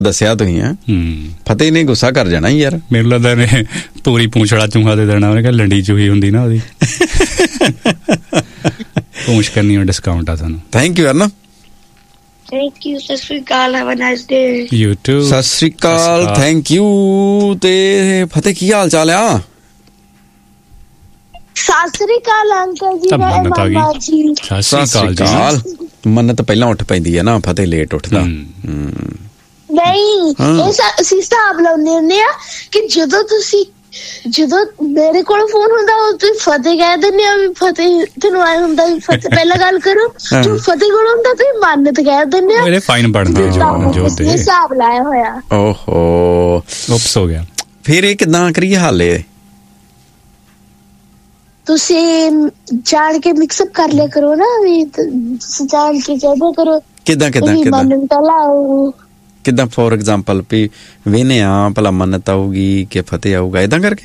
ਦੱਸਿਆ ਤੁਸੀਂ ਹੈ। ਫਤਿਹ ਨੇ ਗੁੱਸਾ ਕਰ ਜਾਣਾ ਯਾਰ, ਮੈਨੂੰ ਲੱਗਦਾ ਨੇ ਪੂਰੀ ਪੂੰਛੜਾ ਚੂਹਾ ਦੇ ਦੇਣਾ, ਉਹਨੇ ਕਿਹਾ ਲੰਡੀ ਚੂਹੀ ਹੁੰਦੀ ਨਾ ਉਹਦੀ ਪੂੰਛ ਕਰਨੀ ਉਹ ਡਿਸਕਾਊਂਟ ਆ ਸਾਨੂੰ। Thank you Aruna. Thank you, ਸਤਿ ਸ਼੍ਰੀ ਅਕਾਲ, have a nice day. You to. ਸਤਿ ਸ਼੍ਰੀ ਅਕਾਲ, ਥੈਂਕ ਯੂ। ਤੇ ਫਤਿਹ ਕੀ ਹਾਲ ਚਾਲ ਆ? ਸਤਿ ਸ਼੍ਰੀ ਅਕਾਲ ਅੰਕਲ ਜੀ, ਮਾਮਾ ਜੀ। ਸਤਿ ਸ਼੍ਰੀ ਅਕਾਲ। ਮੰਨਤ ਪਹਿਲਾਂ ਉੱਠ ਪੈਂਦੀ ਹੈ ਨਾ, ਫਤਿਹ ਲੇਟ ਉੱਠਦਾ। ਨਹੀਂ, ਅਸੀਂ ਹਿਸਾਬ ਲਾਉਂਦੇ ਹੁੰਦੇ ਆ ਕਿ ਜਦੋਂ ਮੇਰੇ ਕੋਲ ਫੋਨ ਹੁੰਦਾ ਉਹ ਤੁਸੀਂ ਫਤਿਹ ਕਹਿ ਦਿੰਦੇ ਆ ਵੀ ਫਤਿਹ ਤੈਨੂੰ ਆਏ ਹੁੰਦਾ ਫਤਿਹ ਪਹਿਲਾਂ ਗੱਲ ਕਰੋ। ਜੋ ਫਤਿਹ ਕੋਲ ਹੁੰਦਾ ਤੁਸੀਂ ਮੰਨਤ ਕਹਿ ਦਿੰਦੇ ਆ। ਮੇਰੇ ਫਾਈਨ ਬਣਦੇ ਜੋ ਤੇ ਹਿਸਾਬ ਲਾਇਆ ਹੋਇਆ। ਓਹੋ, ਉਪਸ ਹੋ ਗਿਆ। ਫਿਰ ਇਹ ਕਿੱਦਾਂ ਕਰੀਏ ਹੱਲ? ਤੁਸੀਂ ਜਾਣ ਕੇ ਮਿਕਸਅਪ ਕਰ ਲਿਆ ਕਰੋ ਨਾ, ਵੀ ਤੁਸੀਂ ਜਾਣ ਕੇ ਕਹਿ ਕਰੋ। ਕਿੱਦਾਂ ਕਿੱਦਾਂ ਫੋਰ ਐਗਜ਼ਾਮਪਲ ਵੀ ਵੇਨੇ ਆ ਭਲਾ ਮੰਨਤ ਆਊਗੀ ਕਿ ਫਤਿਹ ਆਊਗਾ, ਏਦਾਂ ਕਰਕੇ?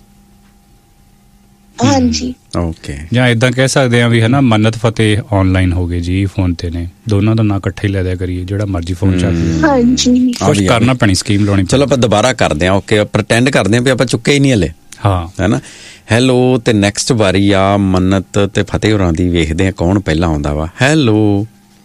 ਹਾਂਜੀ ਓਕੇ। ਜਾਂ ਏਦਾਂ ਕਹਿ ਸਕਦੇ ਆ ਵੀ ਹੈ ਨਾ, ਮੰਨਤ ਫਤਿਹ ਆਨਲਾਈਨ ਹੋ ਗਏ ਜੀ, ਫੋਨ ਤੇ ਨੇ, ਦੋਨਾਂ ਦਾ ਨਾਂ ਇਕੱਠਾ ਹੀ ਲੈ ਦਿਆ ਕਰੀਏ, ਜਿਹੜਾ ਮਰਜ਼ੀ ਫੋਨ ਚੱਲ। ਹਾਂਜੀ, ਕੁਛ ਕਰਨਾ ਪੈਣੀ, ਸਕੀਮ ਲਾਉਣੀ। ਚਲੋ ਆਪਾਂ ਦੁਬਾਰਾ ਕਰਦੇ ਆ। ਓਕੇ, ਪ੍ਰਟੈਂਡ ਕਰਦੇ ਆ ਵੀ ਆਪਾਂ ਚੁੱਕੇ ਹੀ ਨਹੀਂ ਹਲੇ। ਹਾਂ, ਹੈ ਨਾ। ਹੈਲੋ, ਤੇ ਨੈਕਸਟ ਵਾਰੀ ਆ ਮੰਨਤ ਤੇ ਫਤਿਹ ਹੋਰਾਂ ਦੀ ਵੇਖਦੇ ਆ ਕੌਣ ਪਹਿਲਾਂ ਆਉਂਦਾ ਵਾ। ਹੈਲੋ,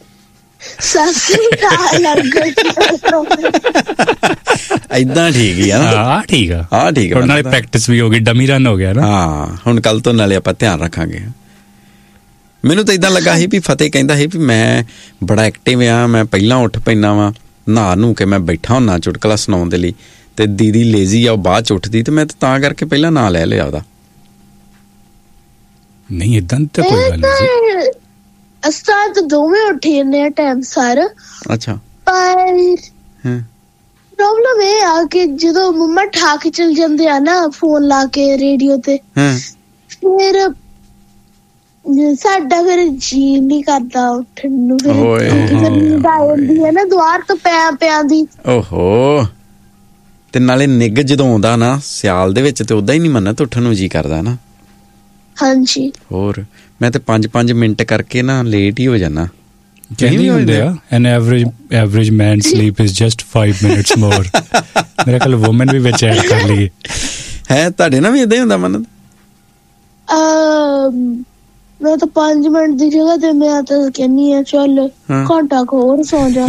ਏਦਾਂ ਠੀਕ ਹੀ ਆ ਨਾ? ਹਾਂ ਠੀਕ ਆ, ਹਾਂ ਠੀਕ ਆ। ਨਾਲੇ ਪ੍ਰੈਕਟਿਸ ਵੀ ਹੋ ਗਈ, ਡਮੀ ਰਨ ਹੋ ਗਿਆ ਨਾ। ਹਾਂ, ਹੁਣ ਕੱਲ ਤੋਂ ਨਾਲੇ ਆਪਾਂ ਧਿਆਨ ਰੱਖਾਂਗੇ। ਮੈਨੂੰ ਤਾਂ ਏਦਾਂ ਲੱਗਾ ਸੀ ਵੀ ਫਤਿਹ ਕਹਿੰਦਾ ਸੀ ਵੀ ਮੈਂ ਬੜਾ ਐਕਟਿਵ ਆ, ਮੈਂ ਪਹਿਲਾਂ ਉੱਠ ਪੈਂਦਾ ਵਾਂ, ਨਹਾ ਨੂੰ ਕੇ ਮੈਂ ਬੈਠਾ ਹੁੰਨਾ ਚੁਟਕਲਾ ਸੁਣਾਉਣ ਦੇ ਲਈ, ਤੇ ਦੀਦੀ ਲੇਜ਼ੀ ਆ ਉਹ ਬਾਅਦ ਚ ਉੱਠਦੀ, ਤੇ ਮੈਂ ਤਾਂ ਕਰਕੇ ਪਹਿਲਾਂ ਨਾਂ ਲੈ ਲਿਆ ਉਹਦਾ। ਨਹੀਂ ਏਦਾਂ ਤਾਂ ਕੋਈ ਗੱਲ ਨਹੀਂ। ਅਸਾਂ ਤਾਂ ਦੋਵੇਂ ਉੱਠ ਜਾਂਦੇ ਆ ਟਾਈਮ ਸਰ। ਅੱਛਾ, ਪਰ ਪ੍ਰੋਬਲਮ ਇਹ ਆ ਕਿ ਜਦੋਂ ਮੰਮਾ ਠਾ ਕੇ ਚਲ ਜਾਂਦੇ ਆ ਨਾ ਫੋਨ ਲਾ ਕੇ ਰੇਡੀਓ ਤੇ, ਫਿਰ ਸਾਡਾ ਫਿਰ ਜੀ ਨਹੀਂ ਕਰਦਾ ਉੱਠਣ ਨੂੰ। ਫਿਰ ਨੀਂਦ ਆ ਜਾਂਦੀ ਹੈ ਨਾ ਦੁਆਰ ਤੋਂ ਪਿਆਂ ਦੀ। ਓਹੋ, ਤੇ ਨਾਲੇ ਨਿੱਘ ਜਦੋਂ ਆਉਂਦਾ ਨਾ ਸਿਆਲ ਦੇ ਵਿੱਚ, ਤੇ ਓਦਾਂ ਹੀ ਨਹੀਂ ਮੰਨਤ ਉੱਠਣ ਨੂੰ ਜੀ ਕਰਦਾ ਨਾ। ਹਾਂਜੀ, ਹੋਰ ਮੈਂ ਤੇ 5 ਮਿੰਟ ਕਰਕੇ ਨਾ ਲੇਟ ਹੀ ਹੋ ਜਾਣਾ। ਕਹਿੰਦੇ ਹੁੰਦੇ ਆ an average man sleep is just 5 minutes more। ਮੇਰੇ ਕੋਲ ਵੂਮਨ ਵੀ ਵਿੱਚ ਐਡ ਕਰ ਲਈਏ। ਹੈ ਤੁਹਾਡੇ ਨਾਲ ਵੀ ਏਦਾਂ ਹੀ ਹੁੰਦਾ ਮੰਨਤ? ਮੈਂ ਤਾਂ 5 ਮਿੰਟ ਦੀ ਜਗ੍ਹਾ ਤੇ ਮੈਂ ਤਾਂ ਕਹਿੰਦੀ ਆ ਚੱਲ ਘੰਟਾ ਕੁ ਹੋਰ ਸੌ ਜਾ।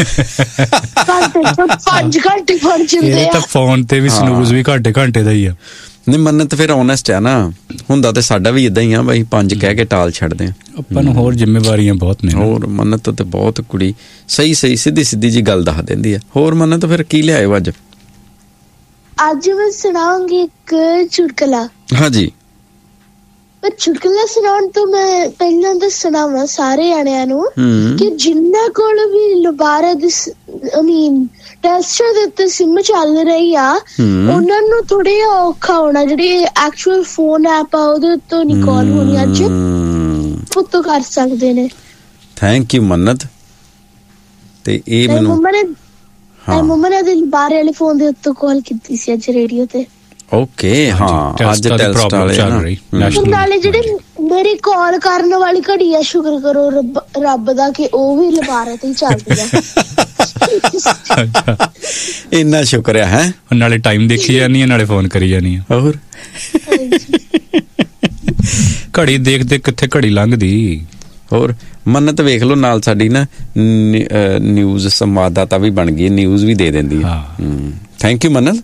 5 ਘੰਟੇ ਬਣ ਜਾਂਦੇ ਆ। ਤਾਂ ਫੋਨ ਤੇ ਵੀ ਸਨੂਜ਼ ਵੀ ਘੰਟੇ ਦਾ ਹੀ ਆ। ਨਹੀਂ ਮੰਨਤ ਫਿਰ ਓਨੈਸਟ ਆ ਨਾ, ਹੁੰਦਾ ਤੇ ਸਾਡਾ ਵੀ ਏਦਾਂ ਹੀ ਆ ਬਈ 5 ਕਹਿ ਕੇ ਟਾਲ ਛੱਡਦੇ ਆ। ਆਪਾਂ ਨੂੰ ਹੋਰ ਜ਼ਿੰਮੇਵਾਰੀਆਂ ਬਹੁਤ ਨੇ। ਹੋਰ ਮੰਨਤ ਤੇ ਬਹੁਤ ਕੁੜੀ ਸਹੀ ਸਿੱਧੀ ਜੀ ਗੱਲ ਦੱਸ ਦਿੰਦੀ ਆ। ਹੋਰ ਮੰਨਤ ਫਿਰ ਕੀ ਲਿਆਏ ਅੱਜ? ਅੱਜ ਮੈਂ ਸੁਣਾਉਂਗੀ ਇੱਕ ਚੁਟਕਲਾ। ਹਾਂਜੀ, ਪਰ ਚੁਟਕਲਾ ਸੁਣਾਉਣ ਤੋਂ ਮੈਂ ਪਹਿਲਾਂ ਦੱਸਣਾ ਵਾ ਸਾਰੇ ਜਾਣਿਆਂ ਨੂੰ ਕਿ ਜਿੰਨਾ ਕੋਲ ਵੀ ਲੁਬਾਰਾ ਦੀ ਟੈਸਟਰ ਦੇ ਉੱਤੇ ਸਿਮ ਚੱਲ ਰਹੀ ਆ, ਉਹਨਾਂ ਨੂੰ ਥੋੜੇ ਔਖਾ ਹੋਣਾ। ਜਿਹੜੀ ਐਕਚੁਅਲ ਫੋਨ ਐਪ ਆ ਉਹਦੇ ਉੱਤੋਂ ਨਹੀਂ ਕਾਲ ਹੋਣੀ ਅੱਜ, ਉੱਤੋਂ ਕਰ ਸਕਦੇ ਨੇ। ਥੈਂਕ ਯੂ ਮੰਨਤ। ਤੇ ਇਹ ਮੈਨੂੰ ਮੰਮਾ ਨੇ ਦੇ ਲੁਬਾਰੇ ਵਾਲੇ ਫੋਨ ਦੇ ਉੱਤੋਂ ਕਾਲ ਕੀਤੀ ਸੀ ਅੱਜ ਰੇਡੀਓ ਤੇ। ਓਕੇ, ਹਾਂ ਅੱਜ ਟੈਸਟ ਵਾਲੇ ਚੱਲ ਰਹੀ। ਨਾਲੇ ਜਿਹੜੀ ਮੇਰੀ ਕਾਲ ਕਰਨ ਵਾਲੀ ਘੜੀ ਆ, ਸ਼ੁਕਰ ਕਰੋ ਰੱਬ ਦਾ ਕਿ ਉਹ ਵੀ ਲੁਬਾਰੇ ਤੇ ਹੀ ਚੱਲਦੀ ਆ। ਇੰਨਾ ਸ਼ੁਕਰ ਹੈ। ਨਾਲੇ ਟਾਈਮ ਦੇਖੀ ਜਾਨੀ ਆ, ਨਾਲੇ ਫੋਨ ਕਰੀ ਜਾਨੀ ਆ। ਹੋਰ ਘੜੀ ਦੇਖਦੇ ਕਿੱਥੇ ਘੜੀ ਲੰਘਦੀ। ਹੋਰ ਮੰਨਤ ਵੇਖ ਲਓ, ਨਾਲ ਸਾਡੀ ਨਾ ਨਿਊਜ਼ ਸੰਵਾਦਦਾਤਾ ਵੀ ਬਣ ਗਈ, ਨਿਊਜ਼ ਵੀ ਦੇ ਦਿੰਦੀ ਹੈ। Thank you Mannat.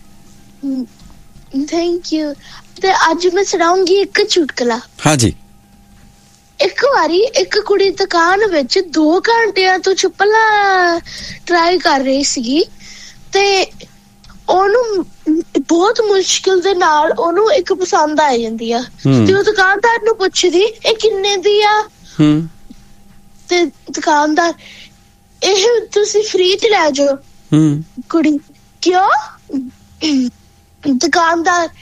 Thank you. ਤੇ ਅੱਜ ਮੈਂ ਸੁਣਾਉਂਗੀ ਇੱਕ ਚੁਟਕਲਾ। ਹਾਂਜੀ। ਇੱਕ ਵਾਰੀ ਇੱਕ ਕੁੜੀ ਦੁਕਾਨ ਵਿੱਚ 2 ਘੰਟਿਆਂ ਤੋਂ ਚੱਪਲਾਂ ਟਰਾਈ ਕਰ ਰਹੀ ਸੀਗੀ, ਤੇ ਉਹਨੂੰ ਬਹੁਤ ਮੁਸ਼ਕਿਲ ਦੇ ਨਾਲ ਉਹਨੂੰ ਇੱਕ ਪਸੰਦ ਆ ਜਾਂਦੀ ਆ, ਤੇ ਉਹ ਦੁਕਾਨਦਾਰ ਨੂੰ ਪੁੱਛਦੀ ਇਹ ਕਿੰਨੇ ਦੀ ਆ? ਤੇ ਦੁਕਾਨਦਾਰ, ਇਹ ਤੁਸੀਂ ਫ੍ਰੀ ਚ ਲੈ ਜਾਓ। ਕੁੜੀ, ਕਿਉਂ? ਦੁਕਾਨਦਾਰ,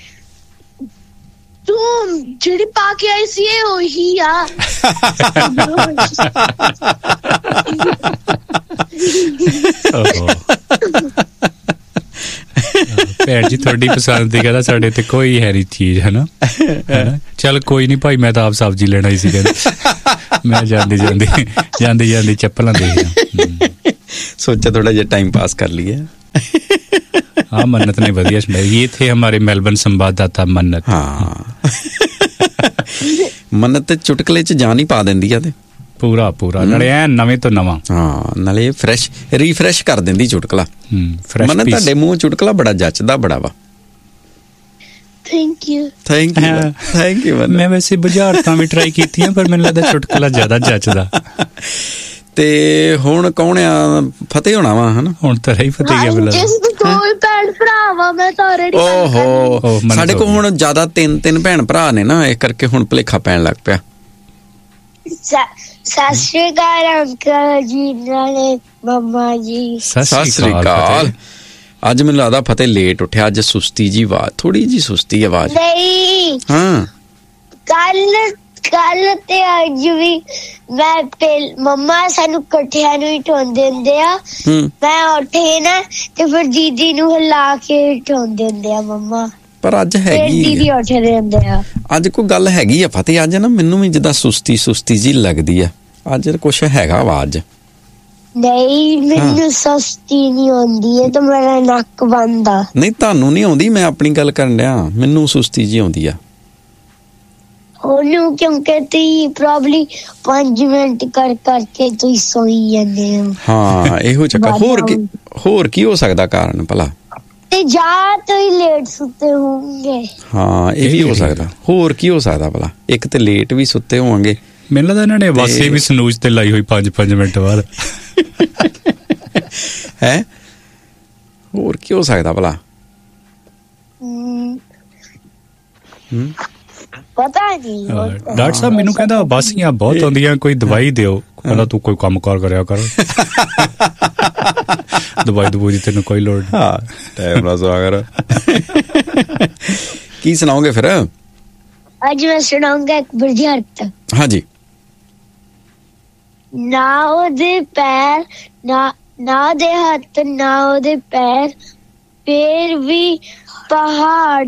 ਤੂੰ ਜਿਹੜੀ ਪਾ ਕੇ ਆਈ ਸੀ ਇਹ ਉਹੀ ਆ। ਭੈਣ ਜੀ ਤੁਹਾਡੀ ਪਸੰਦ ਦੀ ਕਹਿੰਦਾ ਸਾਡੇ ਤੇ ਕੋਈ ਹੈ ਨਹੀਂ ਚੀਜ਼, ਹੈ ਨਾ। ਚੱਲ ਕੋਈ ਨੀ ਭਾਈ, ਮੈਂ ਤਾਂ ਆਪ ਸਬਜ਼ੀ ਲੈਣਾ ਹੀ ਸੀ, ਕਹਿੰਦਾ ਮੈਂ ਜਾਂਦੀ ਚੱਪਲਾਂ ਦੇਖ। ਸੋਚਿਆ ਥੋੜਾ ਜਿਹਾ ਟਾਈਮ ਪਾਸ ਕਰ ਲਈਏ। हाँ मन्नत ने बढ़िया सुनाई। ये थे हमारे मेलबर्न संवाददाता मन्नत। हाँ मन्नत ਤੇ ਚੁਟਕਲੇ 'ਚ ਜਾਨ ਹੀ ਪਾ ਦਿੰਦੀ ਆ ਤੇ ਪੂਰਾ ਨਾਲੇ ਐ ਨਵੇਂ ਤੋਂ ਨਵਾਂ। ਹਾਂ ਨਾਲੇ ਫਰੈਸ਼ ਰੀਫਰੈਸ਼ ਕਰ ਦਿੰਦੀ ਚੁਟਕਲਾ। ਮਨਤ ਤੁਹਾਡੇ ਮੂੰਹ ਚੁਟਕਲਾ ਬੜਾ ਜੱਚਦਾ ਬੜਾ ਵਾ। ਥੈਂਕ ਯੂ ਮੈਂ ਵੈਸੇ ਬੁਝਾਰਤਾਂ ਵੀ ਟਰਾਈ ਕੀਤੀਆਂ ਪਰ ਮੈਨੂੰ ਲੱਗਦਾ ਚੁਟਕਲਾ ਜ਼ਿਆਦਾ ਜੱਚਦਾ। ਤੇ ਹੁਣ ਕੌਣ ਆ? ਫਤਿਹ ਹੋਣਾ ਵਾ ਹਨਾ? ਹੁਣ ਤਾਂ ਰਹੀ ਫਤਿਹ ਗਿਆ ਬਿਲਾ। ਓਹੋ ਸਾਡੇ ਕੋਲ ਹੁਣ ਜ਼ਿਆਦਾ ਤਿੰਨ ਭੈਣ ਭਰਾ ਨੇ ਨਾ, ਇਸ ਕਰਕੇ ਹੁਣ ਭੁਲੇਖਾ ਪੈਣ ਲੱਗ ਪਿਆ। ਸਤਿ ਸ਼੍ਰੀ ਅਕਾਲ ਅੰਕਲ ਜੀ ਨਾਲੇ ਮੰਮਾ ਜੀ। ਸਤਿ ਸ਼੍ਰੀ ਅਕਾਲ। ਅੱਜ ਮੈਨੂੰ ਲੱਗਦਾ ਫਤਿਹ ਲੇਟ ਉੱਠਿਆ, ਅੱਜ ਸੁਸਤੀ ਜੀ ਆਵਾਜ਼, ਥੋੜੀ ਜੀ ਸੁਸਤੀ ਆਵਾਜ਼। ਨਹੀਂ ਹਾਂ ਕੱਲ ਤੇ ਅੱਜ ਵੀ ਮੈਂ ਮੰਮਾ ਸਾਨੂੰ ਇਕੱਠਿਆਂ ਨੂੰ ਹੀ ਠਾਉਂਦੇ ਹੁੰਦੇ ਆ। ਮੈਂ ਉੱਠੇ ਨਾ ਤੇ ਫਿਰ ਦੀਦੀ ਨੂੰ ਹਿਲਾ ਕੇ ਠਾਉਂਦੇ ਹੁੰਦੇ ਆ ਮੰਮਾ। ਪਰ ਅੱਜ ਹੈਗੀ ਦੀਦੀ ਉੱਠਦੇ ਹੁੰਦੇ ਆ। ਅੱਜ ਕੋਈ ਗੱਲ ਹੈਗੀ ਆ ਫਤਿਹ, ਅੱਜ ਨਾ ਮੈਨੂੰ ਵੀ ਜਿੱਦਾਂ ਸੁਸਤੀ ਜੀ ਲੱਗਦੀ ਆ। ਅੱਜ ਕੁਛ ਹੈਗਾ ਆਵਾਜ਼। ਨਹੀਂ ਮੈਨੂੰ ਸੁਸਤੀ ਨਹੀਂ ਆਉਂਦੀ ਹੈ ਤਾਂ ਮੇਰਾ ਨੱਕ ਬੰਦ ਆ। ਨਹੀਂ ਤੁਹਾਨੂੰ ਨਹੀਂ ਆਉਂਦੀ, ਮੈਂ ਆਪਣੀ ਗੱਲ ਕਰਨ ਡਿਆ। ਮੈਨੂੰ ਸੁਸਤੀ ਜੀ ਆਉਂਦੀ ਆ ਉਹਨੂੰ, ਕਿਉਂਕਿ ਤੁਸੀਂ ਪ੍ਰੋਬਬਲੀ 5 ਮਿੰਟ ਕਰਕੇ ਤੁਸੀਂ ਸੋਈ ਜਾਂਦੇ ਹੋ। ਹਾਂ ਇਹੋ ਚੱਕਰ। ਹੋਰ ਕੀ ਹੋ ਸਕਦਾ ਕਾਰਨ ਭਲਾ? ਤੇ ਜਾਂ ਤੁਸੀਂ ਲੇਟ ਸੁੱਤੇ ਹੋਵੋਗੇ। ਹਾਂ ਇਹ ਵੀ ਹੋ ਸਕਦਾ। ਹੋਰ ਕੀ ਹੋ ਸਕਦਾ ਭਲਾ? ਇੱਕ ਤੇ ਲੇਟ ਵੀ ਸੁੱਤੇ ਹੋਵਾਂਗੇ। ਮੈਨੂੰ ਲੱਗਦਾ ਇਹਨਾਂ ਨੇ ਵਾਸੇ ਵੀ ਸਨੂਜ ਤੇ ਲਾਈ ਹੋਈ 5 ਮਿੰਟ ਬਾਅਦ। ਹੈ ਹੋਰ ਕੀ ਹੋ ਸਕਦਾ ਭਲਾ? ਪਤਾ ਨਹੀਂ। ਡਾਕਟਰ ਸਾਹਿਬ ਮੈਨੂੰ ਕਹਿੰਦਾ ਬਾਸੀਆਂ ਬਹੁਤ ਆਉਂਦੀਆਂ, ਕੋਈ ਦਵਾਈ ਦਿਓ। ਕਹਿੰਦਾ ਤੂੰ ਕੋਈ ਕੰਮ ਕਾਰ ਕਰਿਆ ਕਰ। ਦਵਾਈ ਦੀ ਤੈਨੂੰ ਕੋਈ ਲੋੜ ਨਹੀਂ। ਹਾਂ ਟਾਈਮ ਨਾਲ ਸੋਇਆ ਕਰ। ਕੀ ਸੁਣਾਓਗੇ ਫਿਰ? ਅੱਜ ਮੈਂ ਸੁਣਾਉਂਗਾ ਇੱਕ ਬੁਝਾਰਤ। ਹਾਂਜੀ। ਨਾ ਉਹਦੇ ਪੈਰ ਨਾ ਉਹਦੇ ਹੱਥ ਨਾ ਉਹਦੇ ਪੈਰ, ਫੇਰ ਵੀ ਪਹਾੜ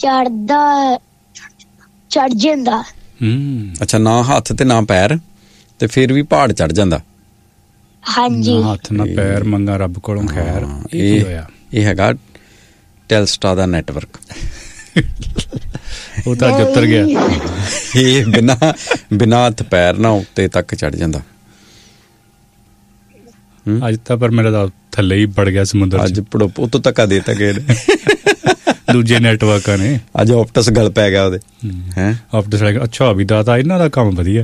ਚੜ ਜਾਂਦਾ। ਅੱਛਾ ਨਾ ਹੱਥ ਤੇ ਨਾ ਪੈਰ ਤੇ ਫਿਰ ਵੀ ਪਹਾੜ ਚੜ ਜਾਂਦਾ। ਹਾਂਜੀ ਨਾ ਹੱਥ ਨਾ ਪੈਰ ਮੰਗਾ ਰੱਬ ਕੋਲੋਂ ਖੈਰ। ਇਹ ਹੋਇਆ, ਇਹ ਹੈਗਾ ਟੈਲਸਟਾ ਦਾ ਨੈਟਵਰਕ। ਉਹ ਤਾਂ ਅੱਜ ਉਤਰ ਗਿਆ। ਇਹ ਬਿਨਾ ਹੱਥ ਪੈਰ ਨਾ ਉੱਤੇ ਤੱਕ ਚੜ ਜਾਂਦਾ। ਅੱਜ ਤਾਂ ਪਰ ਮੇਰਾ ਤਾਂ ਥੱਲੇ ਹੀ ਵੜ ਗਿਆ ਸਮੁੰਦਰ। ਅੱਜ ਉਤੋਂ ਧੱਕਾ ਦੇ ਤਾ ਗਏ ਦੂਜੇ ਨੈਟਵਰਕਾਂ ਨੇ। ਅੱਜ ਆਪਟਸ ਗਲ ਪੈ ਗਿਆ ਉਹਦੇ। ਹੈ ਆਪਟਸ ਲੱਗ। ਅੱਛਾ ਵੀ ਦਾਤਾ ਇਹਨਾਂ ਦਾ ਕੰਮ ਵਧੀਆ।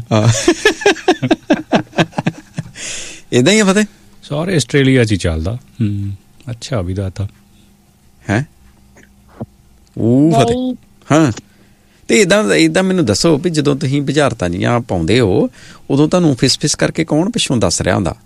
ਏਦਾਂ ਹੀ ਆ ਫਤਿਹ ਸਾਰੇ ਆਸਟ੍ਰੇਲੀਆ 'ਚ ਹੀ ਚੱਲਦਾ। ਅੱਛਾ ਵੀ ਦਾਤਾ ਹੈ ਉਹ ਫਤਿਹ। ਹਾਂ ਤੇ ਏਦਾਂ ਮੈਨੂੰ ਦੱਸੋ ਵੀ ਜਦੋਂ ਤੁਸੀਂ ਬੁਝਾਰਤਾਂ ਜੀਆਂ ਪਾਉਂਦੇ ਹੋ ਉਦੋਂ ਤੁਹਾਨੂੰ ਫਿਸ ਕਰਕੇ ਕੌਣ ਪਿੱਛੋਂ ਦੱਸ ਰਿਹਾ ਹੁੰਦਾ?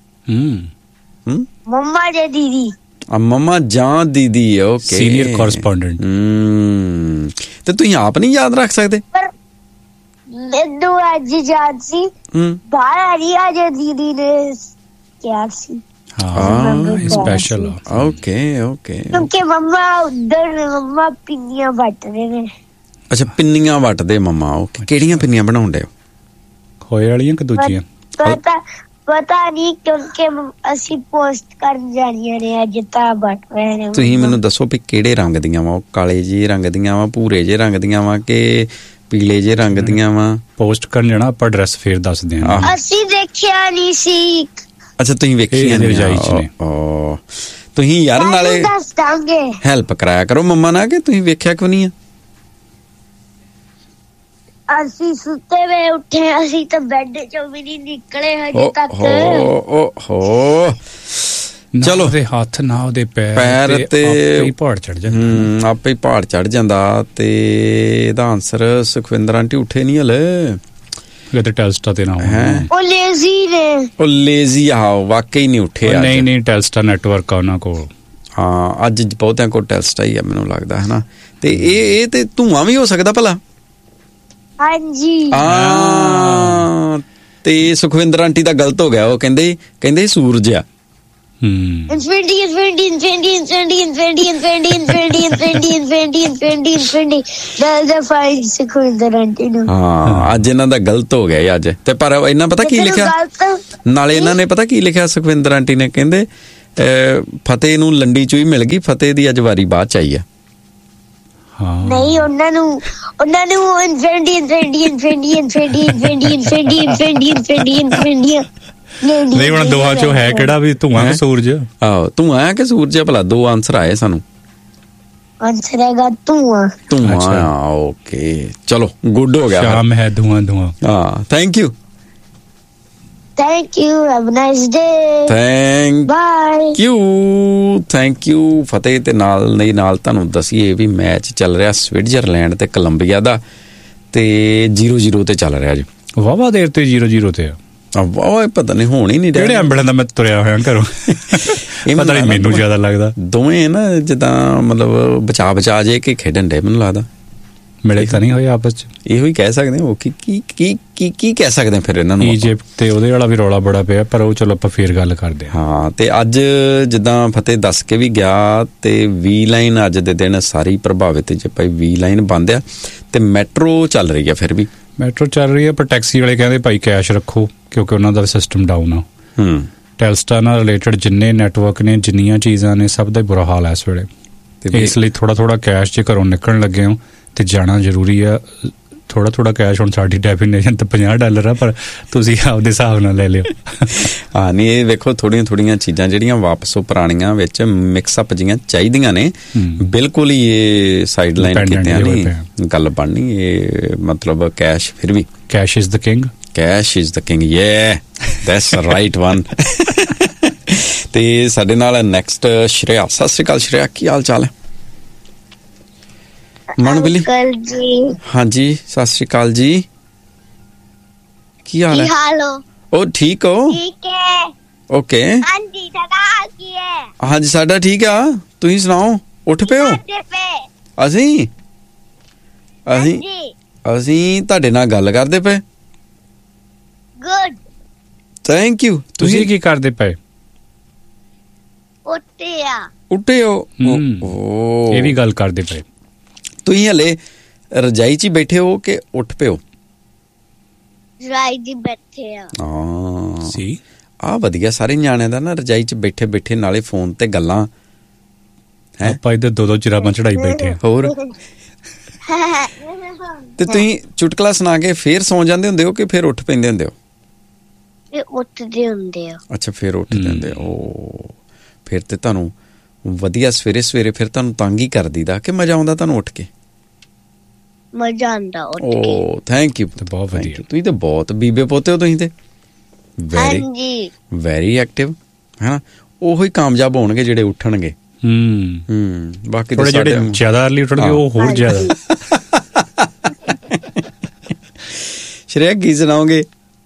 ਮੰਮਾ ਜਾਂ ਦੀਦੀ? ਮੰਮਾ ਜਾਂ ਦੀਦੀ। Okay senior correspondent. ਤੇ ਤੁਸੀਂ ਆਪ ਨਹੀਂ ਯਾਦ ਰੱਖ ਸਕਦੇ? ਮੈਨੂੰ ਅੱਜ ਯਾਦ ਸੀ। ਬਾਹਰ ਆ ਰਹੀ ਅੱਜ ਦੀਦੀ ਨੇ ਕਿਹਾ ਸੀ। ਹਾਂ ਸਪੈਸ਼ਲ। ਓਕੇ ਕਿਉਂਕਿ ਮੰਮਾ ਉਧਰ ਮੰਮਾ ਪਿੰਨੀਆਂ ਵੱਟਦੇ ਨੇ। ਅੱਛਾ ਪਿੰਨੀਆਂ ਵੱਟਦੇ ਮੰਮਾ। ਓਕੇ ਕਿਹੜੀਆਂ ਪਿੰਨੀਆਂ ਬਣਾਉਂਦੇ ਹੋ? ਖੋਏ ਵਾਲੀਆਂ ਕਿ ਦੂਜੀਆਂ? ਪਤਾ ਨਹੀਂ ਕਿਉਂਕਿ ਅਸੀਂ ਪੋਸਟ ਕਰਨ ਜਾਣੀਆਂ ਨੇ ਅੱਜ ਤਾਂ ਵੱਟ ਰਹੇ ਨੇ। ਤੁਸੀਂ ਮੈਨੂੰ ਦੱਸੋ ਵੀ ਕਿਹੜੇ ਰੰਗ ਦੀਆਂ ਵਾ? ਉਹ ਕਾਲੇ ਜਿਹੇ ਰੰਗ ਦੀਆਂ ਵਾ, ਭੂਰੇ ਜਿਹੇ ਰੰਗ ਦੀਆਂ ਵਾ ਕਿ ਪੀਲੇ ਜਿਹੇ ਰੰਗ ਦੀਆਂ ਵਾ? ਪੋਸਟ ਕਰਨ ਜਾਣਾ ਆਪਾਂ ਐਡਰੈਸ ਫੇਰ ਦੱਸਦੇ ਹਾਂ। ਅਸੀਂ ਦੇਖਿਆ ਨਹੀਂ ਸੀ। ਅੱਛਾ ਤੁਸੀਂ ਵੇਖੀਆਂ ਨੇ ਰਜਾਈ 'ਚ ਨੇ। ਤੁਸੀਂ ਯਾਰ ਨਾਲੇ ਦੱਸ ਦਾਂਗੇ ਹੈਲਪ ਕਰਾਇਆ ਕਰੋ ਮੰਮਾ ਨਾਲ ਕਿ ਤੁਸੀਂ ਵੇਖਿਆ ਕਿਉਂ ਨਹੀਂ ਆ? ਅਸੀਂ ਸੁੱਤੇ ਵੇ ਉੱਠੇ, ਅਸੀਂ ਤਾਂ ਬੈੱਡ ਚੋਂ ਵੀ ਨਹੀਂ ਨਿਕਲੇ ਹਜੇ ਤੱਕ। ਚਲੋ ਉਹਦੇ ਹੱਥ ਨਾ ਉਹਦੇ ਪੈਰ ਤੇ ਆਪੇ ਹੀ ਪਹਾੜ ਚੜ ਜਾਂਦਾ। ਆਪੇ ਹੀ ਪਹਾੜ ਚੜ ਜਾਂਦਾ। ਤੇ ਇਹਦਾ ਆਨਸਰ ਸੁਖਵਿੰਦਰ ਆਂਟੀ ਉੱਠੇ ਨਹੀਂ ਹਲੇ ਕਿਤੇ ਟੈਲਸਟਾ ਤੇ ਨਾ ਉਹ ਲੇਜ਼ੀ ਨੇ। ਉਹ ਲੇਜ਼ੀ ਆ ਵਾਕਈ ਨਹੀਂ ਉੱਠੇ। ਨਹੀਂ ਟੈਲਸਟਾ ਨੈਟਵਰਕ ਆ ਉਹਨਾਂ ਕੋਲ। ਹਾਂ ਅੱਜ ਬਹੁਤਿਆਂ ਕੋਲ ਟੈਲਸਟਾ ਹੀ ਆ ਮੈਨੂੰ ਲੱਗਦਾ ਹੈ ਨਾ। ਤੇ ਇਹ ਤੇ ਧੂੰਆਂ ਵੀ ਹੋ ਸਕਦਾ ਭਲਾ? ਹਾਂਜੀ ਤੇ ਸੁਖਵਿੰਦਰ ਆਂਟੀ ਦਾ ਗਲਤ ਹੋ ਗਿਆ। ਉਹ ਕਹਿੰਦੇ ਸੂਰਜ ਆ। ਹਾਂ ਅੱਜ ਇਹਨਾਂ ਦਾ ਗਲਤ ਹੋ ਗਿਆ ਅੱਜ। ਤੇ ਪਰ ਇਹਨਾਂ ਪਤਾ ਕੀ ਲਿਖਿਆ ਨਾਲੇ? ਇਹਨਾਂ ਨੇ ਪਤਾ ਕੀ ਲਿਖਿਆ ਸੁਖਵਿੰਦਰ ਆਂਟੀ ਨੇ? ਕਹਿੰਦੇ ਫਤਿਹ ਨੂੰ ਲੰਡੀ ਚੂਈ ਮਿਲ ਗਈ, ਫਤਿਹ ਦੀ ਅੱਜ ਵਾਰੀ ਬਾਅਦ ਚ ਆਈ ਆ। ਨਹੀਂ, ਉਹਨਾਂ ਨੂੰ ਨਹੀਂ, ਹੁਣ ਦੋਹਾਂ ਚੋਂ ਹੈ ਕਿਹੜਾ ਵੀ ਧੂਆਂ ਕਿ ਸੂਰਜ? ਆਹੋ, ਧੂਆਂ ਕਿ ਸੂਰਜ? ਭਲਾ ਦੋ ਆਨਸਰ ਆਏ ਸਾਨੂੰ। ਆਨਸਰ ਹੈਗਾ ਧੂਆਂ। ਓਕੇ, ਚਲੋ ਗੁੱਡ ਹੋ ਗਿਆ। ਸ਼ਾਮ ਹੈ ਧੂਆਂ। ਹਾਂ, thank you. Thank you. Have a nice day. Thank you. ਫਤਿਹ ਤੇ ਨਾਲ ਤੁਹਾਨੂੰ ਦਸੀਏ ਵੀ ਮੈਚ ਚੱਲ ਰਿਹਾ ਸਵਿਟਜ਼ਰਲੈਂਡ ਤੇ ਕੋਲੰਬੀਆ ਦਾ, ਤੇ 0-0 ਤੇ ਚੱਲ ਰਿਹਾ ਜੀ। ਵਾਵਾ ਦੇਰ ਤੇ 0-0 ਤੇ ਵਾਹ, ਪਤਾ ਨਹੀਂ ਹੋਣ ਹੀ ਨਹੀਂ ਕਿਹੜੇ ਅੰਬੜਾਂ ਦਾ ਮੈਂ ਤੁਰਿਆ ਹੋਇਆ ਘਰੋਂ। ਪਤਾ ਨਹੀਂ, ਮੈਨੂੰ ਜ਼ਿਆਦਾ ਲੱਗਦਾ ਦੋਵੇਂ ਨਾ ਜਿੱਦਾਂ ਮਤਲਬ ਬਚਾ ਜੇ ਕਿ ਖੇਡਣ ਡੇ, ਮੈਨੂੰ ਲੱਗਦਾ ਮਿਲੇ ਤਾਂ ਨਹੀਂ ਹੋਏ ਆਪਸ ਚ। ਇਹੋ ਹੀ ਕਹਿ ਸਕਦੇ ਹੋ। ਕੀ ਕਹਿ ਸਕਦੇ ਫਿਰ ਇਹਨਾਂ ਨੂੰ? ਈਜਿਪਟ ਤੇ ਉਹਦੇ ਵਾਲਾ ਵੀ ਰੌਲਾ ਬੜਾ ਪਿਆ, ਪਰ ਉਹ ਚਲੋ ਆਪਾਂ ਫੇਰ ਗੱਲ ਕਰਦੇ ਹਾਂ। ਤੇ ਅੱਜ ਜਿੱਦਾਂ ਫਤਿਹ ਦੱਸ ਕੇ ਵੀ ਗਿਆ, ਤੇ ਵੀ ਲਾਈਨ ਅੱਜ ਦੇ ਦਿਨ ਸਾਰੀ ਪ੍ਰਭਾਵਿਤ ਜੇ ਭਾਈ ਵੀ ਲਾਈਨ ਬੰਦ ਆ, ਤੇ ਮੈਟਰੋ ਚੱਲ ਰਹੀ ਆ। ਫਿਰ ਵੀ ਮੈਟਰੋ ਚੱਲ ਰਹੀ ਆ, ਪਰ ਟੈਕਸੀ ਵਾਲੇ ਕਹਿੰਦੇ ਭਾਈ ਕੈਸ਼ ਰੱਖੋ, ਕਿਉਂਕਿ ਉਹਨਾਂ ਦਾ ਸਿਸਟਮ ਡਾਊਨ ਆ। ਟੈਲਸਟਾਰ ਨਾਲ ਰਿਲੇਟਡ ਜਿੰਨੇ ਨੈਟਵਰਕ ਨੇ, ਜਿੰਨੀਆਂ ਚੀਜ਼ਾਂ ਨੇ, ਸਭ ਦਾ ਬੁਰਾ ਹਾਲ ਹੈ ਇਸ ਵੇਲੇ। ਇਸ ਲਈ ਥੋੜਾ ਕੈਸ਼ ਜੇ ਘਰੋਂ ਨਿਕਲਣ ਲੱਗੇ ਹੋ ਤੇ ਜਾਣਾ ਜ਼ਰੂਰੀ ਆ। ਥੋੜਾ ਕੈਸ਼, ਹੁਣ ਸਾਡੀ ਡੈਫੀਨੇਸ਼ਨ ਤਾਂ $50 ਆ, ਪਰ ਤੁਸੀਂ ਆਪਦੇ ਹਿਸਾਬ ਨਾਲ ਲੈ ਲਿਓ। ਹਾਂ, ਨਹੀਂ, ਇਹ ਵੇਖੋ ਥੋੜੀਆਂ ਚੀਜ਼ਾਂ ਜਿਹੜੀਆਂ ਵਾਪਸ ਉਹ ਪੁਰਾਣੀਆਂ ਵਿੱਚ ਮਿਕਸ ਅਪ ਜੀਆਂ ਚਾਹੀਦੀਆਂ ਨੇ। ਬਿਲਕੁਲ ਹੀ ਇਹ ਸਾਈਡ ਲਾਈਨ ਕੀਤਿਆਂ ਨਹੀਂ ਗੱਲ ਬਣਨੀ। ਇਹ ਮਤਲਬ ਕੈਸ਼, ਫਿਰ ਵੀ ਕੈਸ਼ ਇਜ਼ ਦ ਕਿੰਗ। ਯੇ, ਦੈਟਸ ਰਾਈਟ ਵਨ। ਤੇ ਸਾਡੇ ਨਾਲ ਨੈਕਸਟ ਸ਼੍ਰੇਆ। ਸਤਿ ਸ਼੍ਰੀ ਅਕਾਲ ਸ਼੍ਰੇਆ, ਕੀ ਹਾਲ ਚਾਲ ਹੈ? ਮਨ ਬਿੱਲੀ ਹਾਂਜੀ, ਸਤਿ ਸ਼੍ਰੀ ਅਕਾਲ ਜੀ, ਕੀ ਹਾਲ ਹੈ? ਉਹ ਠੀਕ ਹੋ? ਓਕੇ, ਹਾਂਜੀ, ਸਾਡਾ ਠੀਕ ਆ। ਤੁਸੀਂ ਸੁਣਾਓ, ਉੱਠ ਪਏ ਹੋ? ਅਸੀਂ ਤੁਹਾਡੇ ਨਾਲ ਗੱਲ ਕਰਦੇ ਪਏ। Good, thank you. ਤੁਸੀਂ ਕੀ ਕਰਦੇ ਪਏ? ਉੱਠੇ ਹੋ? ਇਹ ਵੀ ਗੱਲ ਕਰਦੇ ਪਏ। ਤੁਸੀਂ ਹਲੇ ਰਜਾਈ 'ਚ ਹੀ ਬੈਠੇ ਹੋ ਕਿ ਉੱਠ ਪਏ ਹੋ? ਰਜਾਈ 'ਚ ਬੈਠੇ ਆ। ਸੀ ਆ ਵਧੀਆ, ਸਾਰੇ ਨਿਆਣਿਆਂ ਦਾ ਨਾ ਰਜਾਈ 'ਚ ਬੈਠੇ ਨਾਲੇ ਫੋਨ ਤੇ ਗੱਲਾਂ। ਆਪਾਂ ਇੱਧਰ ਦੋ ਚਿਰਾਬਾਂ ਚੜਾਈ ਬੈਠੇ ਆ। ਹੋਰ ਤੇ ਤੁਸੀਂ ਚੁਟਕਲਾ ਸੁਣਾ ਕੇ ਫੇਰ ਸੌਂ ਜਾਂਦੇ ਹੁੰਦੇ ਹੋ ਕਿ ਫੇਰ ਉੱਠ ਪੈਂਦੇ ਹੁੰਦੇ ਹੋ? ਉੱਠਦੇ ਹੁੰਦੇ ਆ। ਅੱਛਾ, ਫੇਰ ਉੱਠਦੇ ਹੁੰਦੇ। ਓ, ਫਿਰ ਤੇ ਤੁਹਾਨੂੰ ਵਧੀਆ ਸਵੇਰੇ ਫਿਰ ਤੁਹਾਨੂੰ ਤੰਗ ਹੀ ਕਰ ਦੀਦਾ ਕਿ ਮਜ਼ਾ ਆਉਂਦਾ ਤੁਹਾਨੂੰ ਉੱਠ ਕੇ? ਮਜ਼ਾ ਆਉਂਦਾ ਉੱਠ ਕੇ। ਓ, ਥੈਂਕ ਯੂ। ਬਹੁਤ ਵਧੀਆ, ਤੁਸੀਂ ਤੇ ਬਹੁਤ ਬੀਬੇ ਪੋਤੇ ਹੋ। ਤੁਸੀਂ ਤੇ ਵੈਰੀ ਐਕਟਿਵ ਹੈ ਨਾ। ਉਹੀ ਕਾਮਯਾਬ ਹੋਣਗੇ ਜਿਹੜੇ ਉੱਠਣਗੇ। ਬਾਕੀ ਥੋੜੇ ਜਿਹੜੇ ਜ਼ਿਆਦਾ ਅਰਲੀ ਉੱਠਣਗੇ ਉਹ ਹੋਰ ਜ਼ਿਆਦਾ। ਸ਼੍ਰੇਆ, ਕੀ ਸੁਣਾਓਗੇ?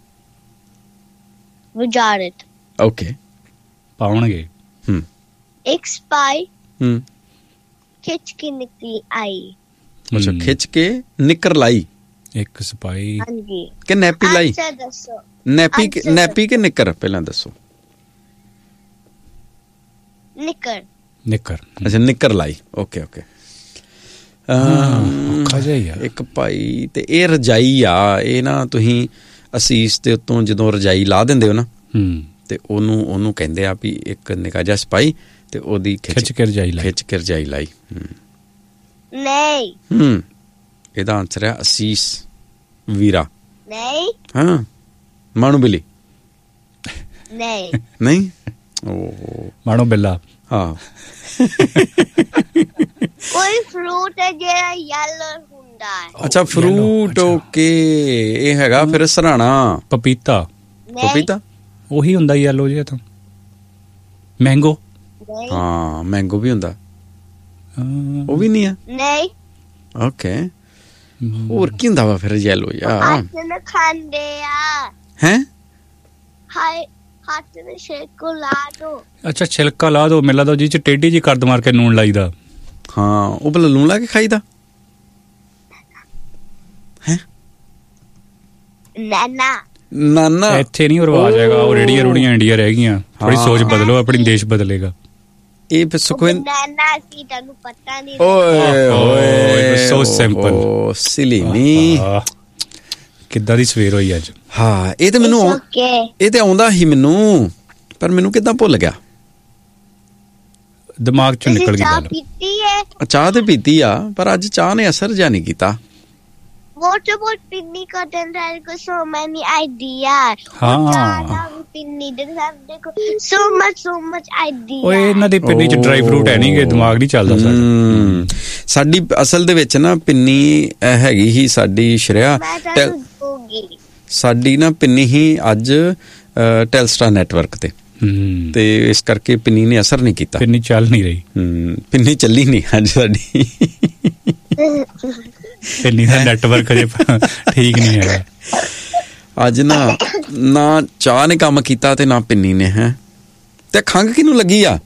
ਵਿਚਾਰਤ। ਓਕੇ, ਪਾਉਣਗੇ। ਇੱਕ ਸਪਾਈ ਖਿੱਚ ਕੇ ਨਿਕਲੀ ਆਈ। ਅੱਛਾ, ਖਿੱਚ ਕੇ ਨਿੱਕਰ ਲਾਈ। ਇੱਕ ਸਪਾਈ ਕਿ ਨੈਪੀ ਲਾਈ? ਦੱਸੋ, ਨੈਪੀ ਕਿ ਨਿੱਕਰ? ਪਹਿਲਾਂ ਦੱਸੋ। ਨਿੱਕਰ। ਅੱਛਾ, ਨਿੱਕਰ ਲਾਈ। ਓਕੇ। ਇੱਕ ਭਾਈ, ਤੇ ਇਹ ਰਜਾਈ ਆ। ਇਹ ਨਾ ਤੁਸੀਂ ਅਸੀਸ ਦੇ ਉੱਤੋਂ ਜਦੋਂ ਰਜਾਈ ਲਾ ਦਿੰਦੇ ਹੋ ਨਾ, ਤੇ ਉਹਨੂੰ ਕਹਿੰਦੇ ਆ ਵੀ ਇੱਕ ਨਿੱਕਾ ਜਿਹਾ ਸਪਾਈ, ਤੇ ਉਹਦੀ ਖਿੱਚ ਕੇ ਰਜਾਈ ਲਾਈ। ਨਹੀਂ, ਇਹਦਾ ਆਨਸਰ ਹੈ ਅਸੀਸ ਵੀਰਾ। ਨਹੀਂ। ਹਾਂ, ਮਾਣੂ ਬਿੱਲੀ। ਨਹੀਂ। ਓ, ਮਾਣੂ ਬਿੱਲਾ। ਹਾਂ। ਕੋਈ ਫਰੂਟ ਹੈ ਜਿਹੜਾ ਯੈਲੋ ਹੁੰਦਾ ਹੈ। ਅੱਛਾ, ਫਰੂਟ। ਓਕੇ, ਇਹ ਹੈਗਾ ਫਿਰ ਸਰਾਣਾ। ਪਪੀਤਾ ਉਹੀ ਹੁੰਦਾ ਯੈਲੋ ਜਿਹਾ ਤਾਂ। ਮੈਂਗੋ। ਹਾਂ, ਮੈਂਗੋ ਵੀ ਹੁੰਦਾ। ਉਹ ਵੀ ਨਹੀਂ ਆ। ਨਹੀਂ। ਓਕੇ, ਹੋਰ ਕੀ ਹੁੰਦਾ ਵਾ ਫਿਰ ਯੈਲੋ ਯਾਰ? ਖਾਂਦੇ ਆ। ਹੈ? ਹੱਥ ਦੇ ਛਿਲਕਾ ਲਾ ਦੋ। ਅੱਛਾ, ਛਿਲਕਾ ਲਾ ਦੋ। ਮੈਨੂੰ ਲੱਗਦਾ ਜੀ ਚ ਟੇਢੀ ਜੀ ਕਰਦ ਮਾਰ ਕੇ ਨੂਣ ਲਾਈਦਾ। ਹਾਂ, ਉਹ ਭਲਾ ਲੂਣ ਲਾ ਕੇ ਖਾਈਦਾ ਹੈ? ਨਾਨਾ ਇੱਥੇ ਨਹੀਂ ਰਿਵਾਜ ਹੈਗਾ। ਉਹ ਰੇੜੀਆਂ ਇੰਡੀਆ ਰਹਿ ਗਈਆਂ। ਥੋੜੀ ਸੋਚ ਬਦਲੋ, ਆਪਣੀ ਦੇਸ਼ ਬਦਲੇਗਾ। ਇਹ ਫਿਰ ਸੁਖਵਿੰਦਰ ਤੁਹਾਨੂੰ ਪਤਾ ਨਹੀਂ। ਓਏ, ਸੋ ਸਿੰਪਲ। ਓ ਸਿਲੀ ਮੀ, ਕਿੱਦਾਂ ਦੀ ਸਵੇਰ ਹੋਈ ਅੱਜ। ਹਾਂ, ਇਹ ਤੇ ਮੈਨੂੰ ਇਹ ਤੇ ਆਉਂਦਾ ਹੀ ਮੈਨੂੰ, ਪਰ ਮੈਨੂੰ ਕਿੱਦਾਂ ਭੁੱਲ ਗਿਆ। ਦਿਮਾਗ ਚੋਂ ਨਿਕਲ ਗਈ ਗੱਲ। ਚਾਹ ਤੇ ਪੀਤੀ ਆ, ਪਰ ਅੱਜ ਚਾਹ ਨੇ ਅਸਰ ਜਾਂ ਨਹੀਂ ਕੀਤਾ। What about pinni ka then there are so many ideas. Pinni then have so much ideas. ਓਏ ਇਹਨਾਂ ਦੀ ਪਿੰਨੀ ਚ ਡਰਾਈ ਫਰੂਟ ਹੈ ਨਹੀਂਗੇ, ਦਿਮਾਗ ਨਹੀਂ ਚੱਲਦਾ ਸਾਡਾ। ਸਾਡੀ ਅਸਲ ਦੇ ਵਿੱਚ ਨਾ ਪਿੰਨੀ ਹੈਗੀ ਹੀ ਸਾਡੀ ਸ਼੍ਰੇਆ, ਸਾਡੀ ਨਾ ਪਿੰਨੀ ਹੀ ਅੱਜ ਟੈਲਸਟਰਾ ਨੈਟਵਰਕ ਤੇ ਇਸ ਕਰਕੇ ਪਿੰਨੀ ਨੇ ਅਸਰ ਨਹੀਂ ਕੀਤਾ। ਪਿੰਨੀ ਚੱਲ ਨਹੀਂ ਰਹੀ। ਪਿੰਨੀ ਚੱਲੀ ਨਹੀਂ ਅੱਜ ਸਾਡੀ। ਪਿੰਨੀ ਦਾ ਨੈਟਵਰਕ ਅਜੇ ਠੀਕ ਨਹੀਂ ਹੈਗਾ ਅੱਜ। ਨਾ ਚਾਹ ਨੇ ਕੰਮ ਕੀਤਾ ਤੇ ਨਾ ਪਿੰਨੀ ਨੇ। ਹੈ ਤੇ ਖੰਘ ਕਿਹਨੂੰ ਲੱਗੀ ਆ?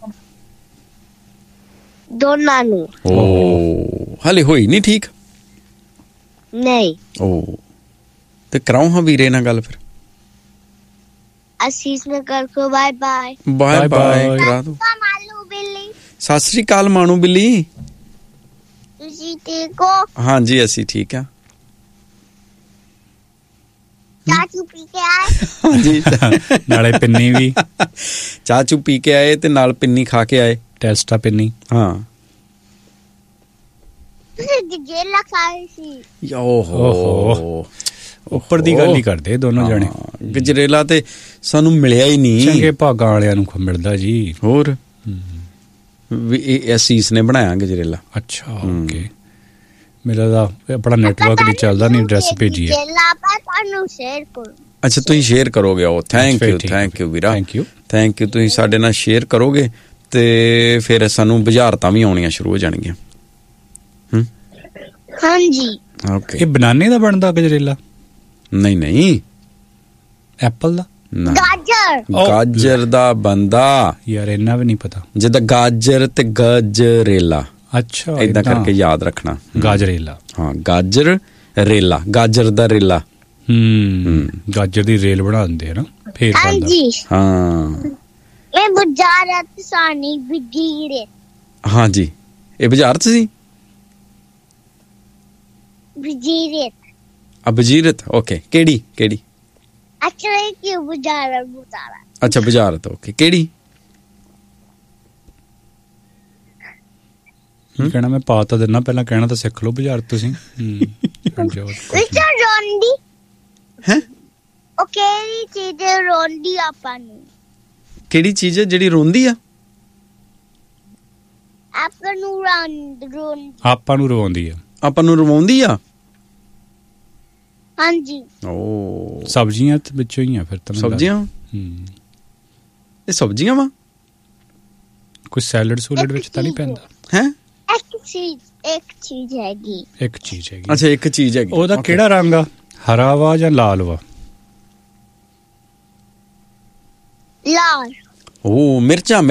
ਦੋਨਾਂ ਨੂੰ। ਹਾਲੇ ਹੋਈ ਨਹੀਂ ਠੀਕ? ਨਹੀਂ। ਤੇ ਕਰਾਉ ਹਾਂ ਵੀਰੇ ਨਾਲ ਗੱਲ ਫਿਰ। ਅਸੀਸ ਨੇ ਕਰ ਕੋ ਬਾਏ ਬਾਏ ਕਰਾ ਦੋ। ਮਾਲੂ ਬਿੱਲੀ। ਸਤਿ ਸ੍ਰੀ ਅਕਾਲ ਮਾਣੂ ਬਿੱਲੀ। ਤੁਸੀਂ ਠੀਕ ਹੋ? ਹਾਂਜੀ ਅਸੀਂ ਠੀਕ ਆ। ਚਾਚੂ ਪੀ ਕੇ ਆਏ? ਹਾਂਜੀ ਨਾਲੇ ਪਿੰਨੀ ਵੀ। ਚਾਚੂ ਪੀ ਕੇ ਆਏ ਤੇ ਨਾਲ ਪਿੰਨੀ ਖਾ ਕੇ ਆਏ। ਟੈਸਟਾ ਪਿੰਨੀ। ਹਾਂ ਤੁਸੀਂ ਗਜਰੇਲਾ ਖਾਏ ਸੀ? ਓਹੋ ਉੱਪਰ ਦੀ ਗੱਲ ਹੀ ਕਰਦੇ ਦੋਨੋਂ ਜਣੇ। ਗਜਰੇਲਾ ਤੇ ਸਾਨੂੰ ਮਿਲਿਆ ਹੀ ਨਹੀਂ। ਚੰਗੇ ਭਾਗਾਂ ਵਾਲਿਆਂ ਨੂੰ ਮਿਲਦਾ ਜੀ। ਹੋਰ ਇਹ ਅਸੀਸ ਨੇ ਬਣਾਇਆ ਗਜਰੇਲਾ। ਅੱਛਾ ਓਕੇ। ਮੇਰਾ ਤਾਂ ਆਪਣਾ ਨੈਟਵਰਕ ਨਹੀਂ ਚੱਲਦਾ, ਨਹੀਂ ਐਡਰੈਸ ਭੇਜੀ ਹੈ। ਅੱਛਾ ਤੁਸੀਂ ਸ਼ੇਅਰ ਕਰੋਗੇ? ਉਹ thank you vera, thank you. ਤੁਸੀਂ ਸਾਡੇ ਨਾਲ ਸ਼ੇਅਰ ਕਰੋਗੇ ਤੇ ਫਿਰ ਸਾਨੂੰ ਬੁਝਾਰਤਾਂ ਵੀ ਆਉਣੀਆਂ ਸ਼ੁਰੂ ਹੋ ਜਾਣਗੀਆਂ। ਹਾਂਜੀ ਓਕੇ। ਇਹ ਬਨਾਨੇ ਦਾ ਬਣਦਾ ਗਜਰੇਲਾ? ਨਹੀਂ ਐਪਲ ਦਾ? ਗਾਜਰ ਦਾ ਬੰਦਾ ਯਾਰ, ਇੰਨਾ ਵੀ ਨਹੀਂ ਪਤਾ। ਜਿੱਦਾਂ ਗਾਜਰ ਤੇ ਗਜਰੇਲਾ। ਅੱਛਾ ਏਦਾਂ ਕਰਕੇ ਯਾਦ ਰੱਖਣਾ। ਗਾਜਰੇਲਾ। ਹਾਂ ਗਾਜਰ ਰੇਲਾ, ਗਾਜਰ ਦਾ ਰੇਲਾ। ਗਾਜਰ ਦੀ ਰੇਲ ਬਣਾ ਦਿੰਦੇ ਆ ਨਾ ਫੇਰ ਬਣਦਾ। ਹਾਂ ਇਹ ਬੁਝਾਰਤ ਸਾਨੀ ਵਜੀਰੇ। ਹਾਂਜੀ ਇਹ ਬੁਝਾਰਤ ਸੀ। ਬੁਝੀਰਤ ਓਕੇ। ਕਿਹੜੀ? ਅੱਛਾ ਬੁਝਾਰਤ ਓਕੇ। ਕਿਹੜੀ? ਕਹਿਣਾ ਮੈਂ ਪਾ ਤਾਂ ਦਿੰਨਾ, ਪਹਿਲਾਂ ਕਹਿਣਾ ਤਾਂ ਸਿੱਖ ਲਓ ਬੁਝਾਰਤ ਤੁਸੀਂ। ਕਿਹੜੀ ਚੀਜ਼ ਹੈ ਜਿਹੜੀ ਰੋਂਦੀ ਆ? ਆਪਾਂ ਨੂੰ ਰਵਾਉਂਦੀ ਆ। ਆਪਾਂ ਨੂੰ ਰਵਾਉਂਦੀ ਆ? ਹਾਂਜੀ। ਸਬਜ਼ੀਆਂ ਤੇ ਵਿੱਚੋਂ ਹੀ ਆ ਫਿਰ ਤਾਂ। ਸਬਜ਼ੀਆਂ? ਇਹ ਸਬਜ਼ੀਆਂ ਵਾ? ਕੋਈ ਸੈਲਡ ਸੂਲਡ ਵਿੱਚ ਤਾਂ ਨਹੀਂ ਪੈਂਦਾ? ਹੈ ਇੱਕ ਚੀਜ਼ ਹੈਗੀ। ਅੱਛਾ ਇੱਕ ਚੀਜ਼ ਹੈਗੀ। ਉਹਦਾ ਕਿਹੜਾ ਰੰਗ ਆ? ਹਰਾ ਵਾ ਜਾਂ ਲਾਲ ਵਾ? ਲਾਲ। ਮਿਰਚਾਂ?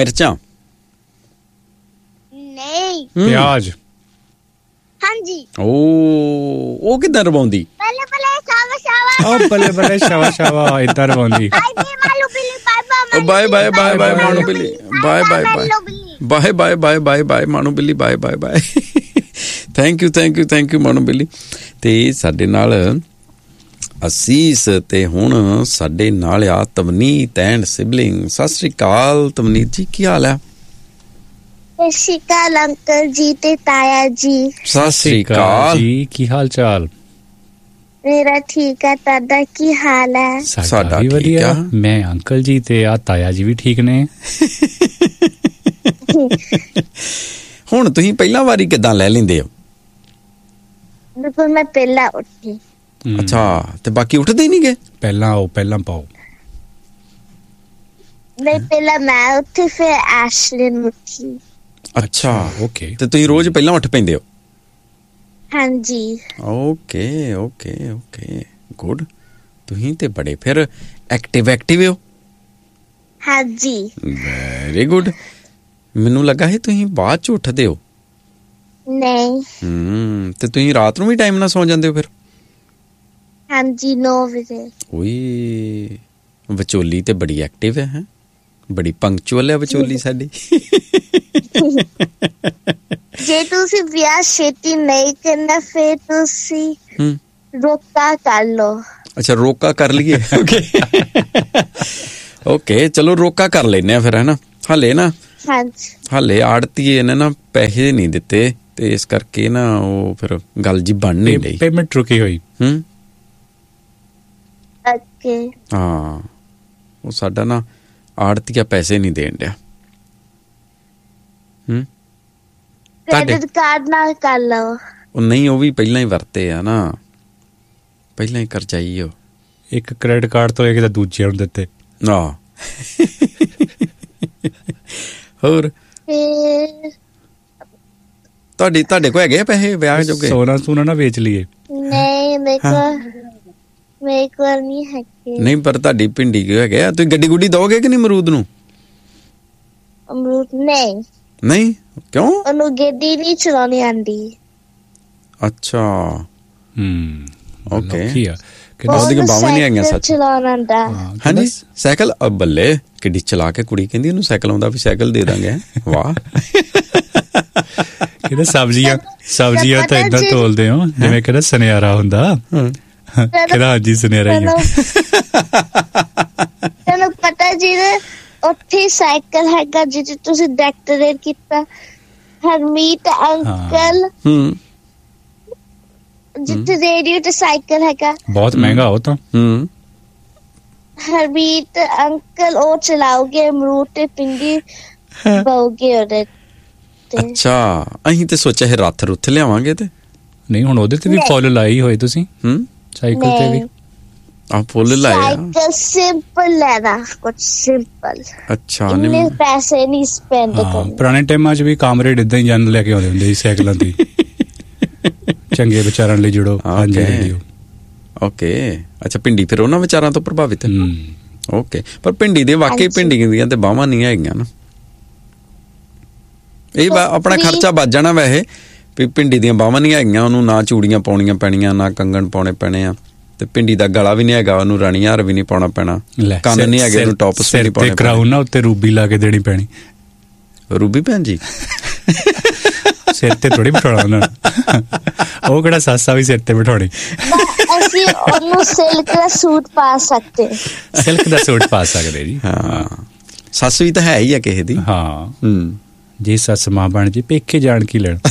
ਨਹੀਂ। ਪਿਆਜ਼? ਹਾਂਜੀ। ਉਹ ਕਿੱਦਾਂ ਰਵਾਉਂਦੀ? ਬੱਲੇ ਸ਼ਾਵਾ ਏਦਾਂ ਰਵਾਉਂਦੀ। ਬਾਏ ਮਾਣੂ ਬਿੱਲੀ। ਬਾਏ ਮਾਣੂ ਬਿੱਲੀ। ਬਾਏ ਥੈਂਕ ਯੂ ਮਾਣੂ ਬਿੱਲੀ। ਤੇ ਸਾਡੇ ਨਾਲ ਅਸੀਸ ਤੇ ਹੁਣ ਸਾਡੇ ਨਾਲ ਆ ਤਵਨੀਤ ਐਂਡ ਸਿਬਲਿੰਗ। ਸਤਿ ਸ੍ਰੀ ਅਕਾਲ ਤਵਨੀਤ ਜੀ, ਕੀ ਹਾਲ ਹੈ? ਸਤਿ ਸ਼੍ਰੀ ਅਕਾਲ ਅੰਕਲ ਜੀ ਤੇ ਤਾਇਆ ਜੀ। ਸਤਿ ਸ਼੍ਰੀ ਅਕਾਲ ਜੀ, ਕੀ ਹਾਲ ਚਾਲ? ਮੇਰਾ ਠੀਕ ਹੈ, ਤੁਹਾਡਾ ਕੀ ਹਾਲ ਹੈ? ਸਾਡਾ ਵੀ ਵਧੀਆ। ਮੈਂ ਅੰਕਲ ਜੀ ਤੇ ਆ ਤਾਇਆ ਜੀ ਵੀ ਠੀਕ ਨੇ। ਹੁਣ ਤੁਸੀਂ ਪਹਿਲਾਂ ਵਾਰੀ ਕਿੱਦਾਂ ਲੈ ਲੈਂਦੇ ਹੋ? ਬਿਲਕੁਲ ਮੈਂ ਪਹਿਲਾਂ ਉੱਠੀ। ਅੱਛਾ ਤੇ ਬਾਕੀ ਉੱਠਦੇ ਨਹੀਂ ਗਏ? ਪਹਿਲਾਂ ਪਾਓ। ਨਹੀਂ ਪਹਿਲਾਂ ਮੈਂ ਉੱਠੀ ਫਿਰ ਐਸ਼ਲਿਨ ਉੱਠੀ। ਅੱਛਾ ਓਕੇ। ਤੇ ਤੁਸੀਂ ਰੋਜ਼ ਪਹਿਲਾਂ ਉੱਠ ਪੈਂਦੇ ਹੋ? ਹਾਂਜੀ। Okay good. ਤੁਸੀਂ ਤੇ ਬੜੇ ਫਿਰ ਐਕਟਿਵ ਹੋ। ਹਾਂਜੀ। Very good. ਮੈਨੂੰ ਲੱਗਾ ਹੈ ਤੁਸੀਂ ਬਾਅਦ ਚ ਉੱਠਦੇ ਹੋ। ਨਹੀਂ। ਤੇ ਤੁਸੀਂ ਰਾਤ ਨੂੰ ਵੀ ਟਾਈਮ ਨਾਲ ਸੌ ਜਾਂਦੇ ਹੋ ਫਿਰ? ਹਾਂਜੀ 9 ਵਜੇ। ਓਏ ਵਿਚੋਲੀ ਤੇ ਬੜੀ ਐਕਟਿਵ ਹੈ। ਬੜੀ ਪੰਕਚੁਅਲ ਹੈ ਵਿਚੋਲੀ ਸਾਡੀ। ਜੇ ਤੁਸੀਂ ਵਿਆਹ ਛੇਤੀ ਨਹੀਂ ਕਰਨਾ ਫਿਰ ਤੁਸੀਂ ਰੋਕਾ ਕਰ ਲਓ। ਅੱਛਾ ਰੋਕਾ ਕਰ ਲਈਏ। ਓਕੇ ਚਲੋ ਰੋਕਾ ਕਰ ਲੈਨੇ ਆ ਫਿਰ, ਹੈ ਨਾ। ਹਾਲੇ ਨਾ ਹਾਂਜੀ ਹਾਲੇ ਆੜਤੀਏ ਨੇ ਨਾ ਪੈਸੇ ਨਹੀਂ ਦਿੱਤੇ ਤੇ ਇਸ ਕਰਕੇ ਨਾ ਉਹ ਫਿਰ ਗੱਲ ਜੀ ਬਣ ਨਹੀਂ ਰਹੀ, ਪੇਮੈਂਟ ਰੁਕੀ ਹੋਈ। ਓਕੇ ਹਾਂ, ਉਹ ਸਾਡਾ ਨਾ ਆੜਤੀਆ ਪੈਸੇ ਨਹੀਂ ਦੇਣ ਡਿਆ। ਕ੍ਰੈਡਿਟ ਕਾਰਡ ਨਾਲ ਕਰ ਲਓ। ਉਹ ਨਹੀਂ, ਉਹ ਵੀ ਪਹਿਲਾਂ ਹੀ ਵਰਤੇ ਆ ਨਾ, ਪਹਿਲਾਂ ਹੀ ਕਰਜਾਈ ਉਹ। ਇੱਕ ਕ੍ਰੈਡਿਟ ਕਾਰਡ ਤੋਂ ਇੱਕ ਤਾਂ ਦੂਜੇ ਨੂੰ ਦਿੱਤੇ। ਆਹ ਹੋਰ ਤੁਹਾਡੇ ਕੋਲ ਹੈਗੇ ਪੈਸੇ ਵਿਆਹ ਜੋਗੇ? ਸੋਨਾ ਸੂਨਾ ਨਾ ਵੇਚ ਲਈਏ। ਨਹੀਂ ਮੇਰੇ ਕੋਲ ਨਹੀਂ ਹੈਗੇ। ਨਹੀਂ, ਪਰ ਤੁਹਾਡੀ ਭਿੰਡੀ ਕਿਉਂ ਹੈਗੇ ਆ? ਤੁਸੀਂ ਗੱਡੀ ਗੁੱਡੀ ਦੋਗੇ ਕਿ ਨਹੀਂ ਅਮਰੂਦ ਨੂੰ? ਅਮਰੂਦ ਨਹੀਂ ਕਿਉਂ? ਉਹਨੂੰ ਗੱਡੀ ਨਹੀਂ ਚਲਾਉਣੀ ਆਂਦੀ। ਅੱਛਾ ਓਕੇ। ਉਹਦੀਆਂ ਬਾਵਾਂ ਨਹੀਂ ਹੈਗੀਆਂ ਸੱਚ ਚਲਾਉਣਾ ਆਂਦਾ। ਹਾਂਜੀ ਸਾਈਕਲ ਬੱਲੇ ਕਿੱਡੀ ਚਲਾ ਕੇ ਕੁੜੀ ਕਹਿੰਦੀ ਉਹਨੂੰ ਸਾਈਕਲ ਆਉਂਦਾ, ਵੀ ਸਾਈਕਲ ਦੇ ਦਾਂਗੇ। ਵਾਹ। ਕਹਿੰਦਾ ਸਬਜ਼ੀਆਂ ਤਾਂ ਏਦਾਂ ਤੋਲਦੇ ਹੋ ਜਿਵੇਂ ਕਹਿੰਦਾ ਸੁਨਿਆਰਾ ਹੁੰਦਾ। ਕਹਿੰਦਾ ਹਾਂਜੀ ਸੁਨਿਆਰਾ ਹੀ। ਤੈਨੂੰ ਪਤਾ ਜਿਹਦੇ ਉੱਥੇ ਸਾਈਕਲ ਹੈਗਾ ਜਿਹਦੇ ਤੁਸੀਂ ਡੈਕੋਰੇਟ ਕੀਤਾ, ਹਰਮੀਤ ਅੰਕਲ ਜਿੱਥੇ ਰੇਡੀਓ ਤੇ ਸਾਈਕਲ ਹੈਗਾ, ਬਹੁਤ ਮਹਿੰਗਾ ਉਹ ਤਾਂ। ਹਰਮੀਤ ਅੰਕਲ ਉਹ ਚਲਾਓਗੇ, ਅਮਰੂਦ ਤੇ ਪਿੰਡੀ ਪਾਓਗੇ ਉਹਦੇ ਤੇ। ਅੱਛਾ, ਅਸੀਂ ਤੇ ਸੋਚਿਆ ਹੈ ਰੱਥ ਰੁੱਥ ਲਿਆਵਾਂਗੇ ਤੇ ਨਹੀਂ, ਹੁਣ ਉਹਦੇ ਤੇ ਵੀ ਫੁੱਲ ਲਾਈ ਹੋਏ ਤੁਸੀਂ ਸਾਈਕਲ ਤੇ ਵੀ। ਆ ਫੁੱਲ ਲਾਇਆ ਸਾਈਕਲ ਸਿੰਪਲ ਲੈਣਾ, ਕੁਝ ਸਿੰਪਲ। ਅੱਛਾ, ਇੰਨੇ ਪੈਸੇ ਨਹੀਂ ਸਪੈਂਡ ਕਰਨੇ। ਪੁਰਾਣੇ ਟਾਈਮਾਂ 'ਚ ਵੀ ਕਾਮਰੇਡ ਇਦਾਂ ਹੀ ਜਨ ਲੈ ਕੇ ਆਉਂਦੇ ਹੁੰਦੇ ਸੀ ਸਾਈਕਲਾਂ ਤੇ। ਚੰਗੇ ਵਿਚਾਰਾਂ ਲਈ ਜੁੜੋ। ਹਾਂਜੀ ਓਕੇ। ਅੱਛਾ, ਭਿੰਡੀ ਫਿਰ ਉਹਨਾਂ ਵਿਚਾਰਾਂ ਤੋਂ ਪ੍ਰਭਾਵਿਤ ਹੈ। ਓਕੇ, ਪਰ ਭਿੰਡੀ ਦੇ ਵਾਕਈ ਭਿੰਡੀ ਦੀਆਂ ਤੇ ਬਾਹਾਂ ਨਹੀਂ ਹੈਗੀਆਂ ਨਾ। ਇਹ ਆਪਣਾ ਖਰਚਾ ਬਚ ਜਾਣਾ ਵੈਸੇ, ਵੀ ਭਿੰਡੀ ਦੀਆਂ ਬਾਹਾਂ ਨਹੀਂ ਹੈਗੀਆਂ, ਉਹਨੂੰ ਨਾ ਚੂੜੀਆਂ ਪਾਉਣੀਆਂ ਪੈਣੀਆਂ, ਨਾ ਕੰਗਣ ਪਾਉਣੇ ਪੈਣੇ ਆ, ਤੇ ਭਿੰਡੀ ਦਾ ਗਲਾ ਵੀ ਨਹੀਂ ਹੈਗਾ, ਉਹਨੂੰ ਰਾਣੀ ਹਾਰ ਵੀ ਨਹੀਂ ਪਾਉਣਾ ਪੈਣਾ, ਕੰਨ ਨਹੀਂ ਹੈਗੇ, ਉਹਨੂੰ ਟੌਪਸ ਵੀ ਨਹੀਂ ਪਾਉਣੇ ਪੈਣੇ। ਕਰਾਉ ਨਾ ਉੱਤੇ ਰੂਬੀ ਲਾ ਕੇ ਦੇਣੀ ਪੈਣੀ। ਰੂਬੀ ਭੈਣ ਜੀ ਸਿਰ ਤੇ ਥੋੜੀ ਬਿਠਾਉਣਾ ਉਹਨਾਂ ਨੂੰ, ਉਹ ਕਿਹੜਾ ਸੱਸਾ ਵੀ ਸਿਰ ਤੇ ਬਿਠਾਉਣੀ। ਅਸੀਂ ਉਹਨੂੰ ਸਿਲਕ ਦਾ ਸੂਟ ਪਾ ਸਕਦੇ। ਸਿਲਕ ਦਾ ਸੂਟ ਪਾ ਸਕਦੇ ਜੀ। ਹਾਂ, ਸੱਸ ਵੀ ਤਾਂ ਹੈ ਹੀ ਆ ਕਿਸੇ ਦੀ। ਹਾਂ, ਜੇ ਸੱਸ ਮਾਂ ਬਣ ਜੇ ਪੇਕੇ ਜਾਣ ਕੀ ਲੈਣ,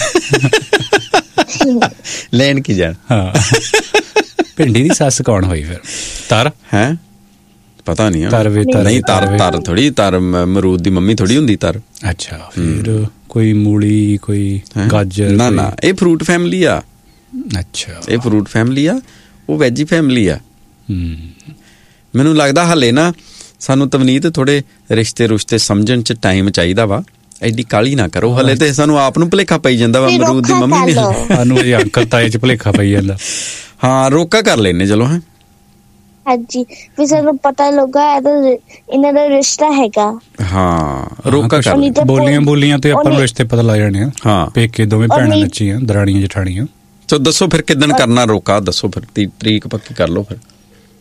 ਲੈਣ ਕੀ ਜਾਣ। ਹਾਂ, ਭਿੰਡੀ ਦੀ ਸੱਸ ਕੌਣ ਹੋਈ ਫਿਰ? ਤਰ ਹੈ ਪਤਾ ਨਹੀਂ। ਨਹੀਂ, ਤਰ ਥੋੜੀ, ਤਰ ਅਮਰੂਦ ਦੀ ਮੰਮੀ ਥੋੜੀ ਹੁੰਦੀ ਤਰ। ਅੱਛਾ, ਫਿਰ ਕੋਈ ਮੂਲੀ, ਕੋਈ ਗਾਜਰ? ਨਾ, ਇਹ ਫਰੂਟ ਫੈਮਿਲੀ ਆ। ਅੱਛਾ, ਇਹ ਫਰੂਟ ਫੈਮਿਲੀ ਆ, ਉਹ ਵੈਜੀ ਫੈਮਿਲੀ ਆ। ਮੈਨੂੰ ਲੱਗਦਾ ਹਲੇ ਨਾ ਸਾਨੂੰ ਤਵਨੀਤ ਥੋੜੇ ਰਿਸ਼ਤੇ ਸਮਝਣ ਚ ਟਾਈਮ ਚਾਹੀਦਾ ਵਾ। ਐਡੀ ਕਾਹਲੀ ਨਾ ਕਰੋ, ਹਲੇ ਤੇ ਸਾਨੂੰ ਆਪ ਨੂੰ ਭੁਲੇਖਾ ਪਈ ਜਾਂਦਾ ਵਾ ਅਮਰੂਦ ਦੀ ਮੰਮੀ ਨੇ। ਸਾਨੂੰ ਇਹ ਅੰਕਲ ਤਾਏ ਚ ਭੁਲੇਖਾ ਪਈ ਜਾਂਦਾ। ਹਾਂ, ਰੋਕਾ ਕਰ ਲੈਨੇ ਚਲੋ। ਹੈ ਹਾਂਜੀ, ਵੀ ਸਾਨੂੰ ਪਤਾ ਲੱਗਾ ਇਹਨਾਂ ਦਾ ਰਿਸ਼ਤਾ ਹੈਗਾ। ਹਾਂ, ਰੋਕਾ ਕਰ। ਬੋਲੀਆਂ ਤੇ ਆਪਾਂ ਨੂੰ ਰਿਸ਼ਤੇ ਪਤਾ ਲੱਗ ਜਾਣੇ ਆ। ਹਾਂ, ਪੇਕੇ ਦੋਵੇਂ ਭੈਣਾਂ ਬੱਚੀਆਂ, ਦਰਾਣੀਆਂ ਜਠਾਣੀਆਂ। ਚਲੋ ਦੱਸੋ ਫਿਰ ਕਿੱਦਣ ਕਰਨਾ ਰੋਕਾ? ਦੱਸੋ ਫਿਰ, ਤਰੀਕ ਪੱਕੀ ਕਰ ਲਓ ਫਿਰ।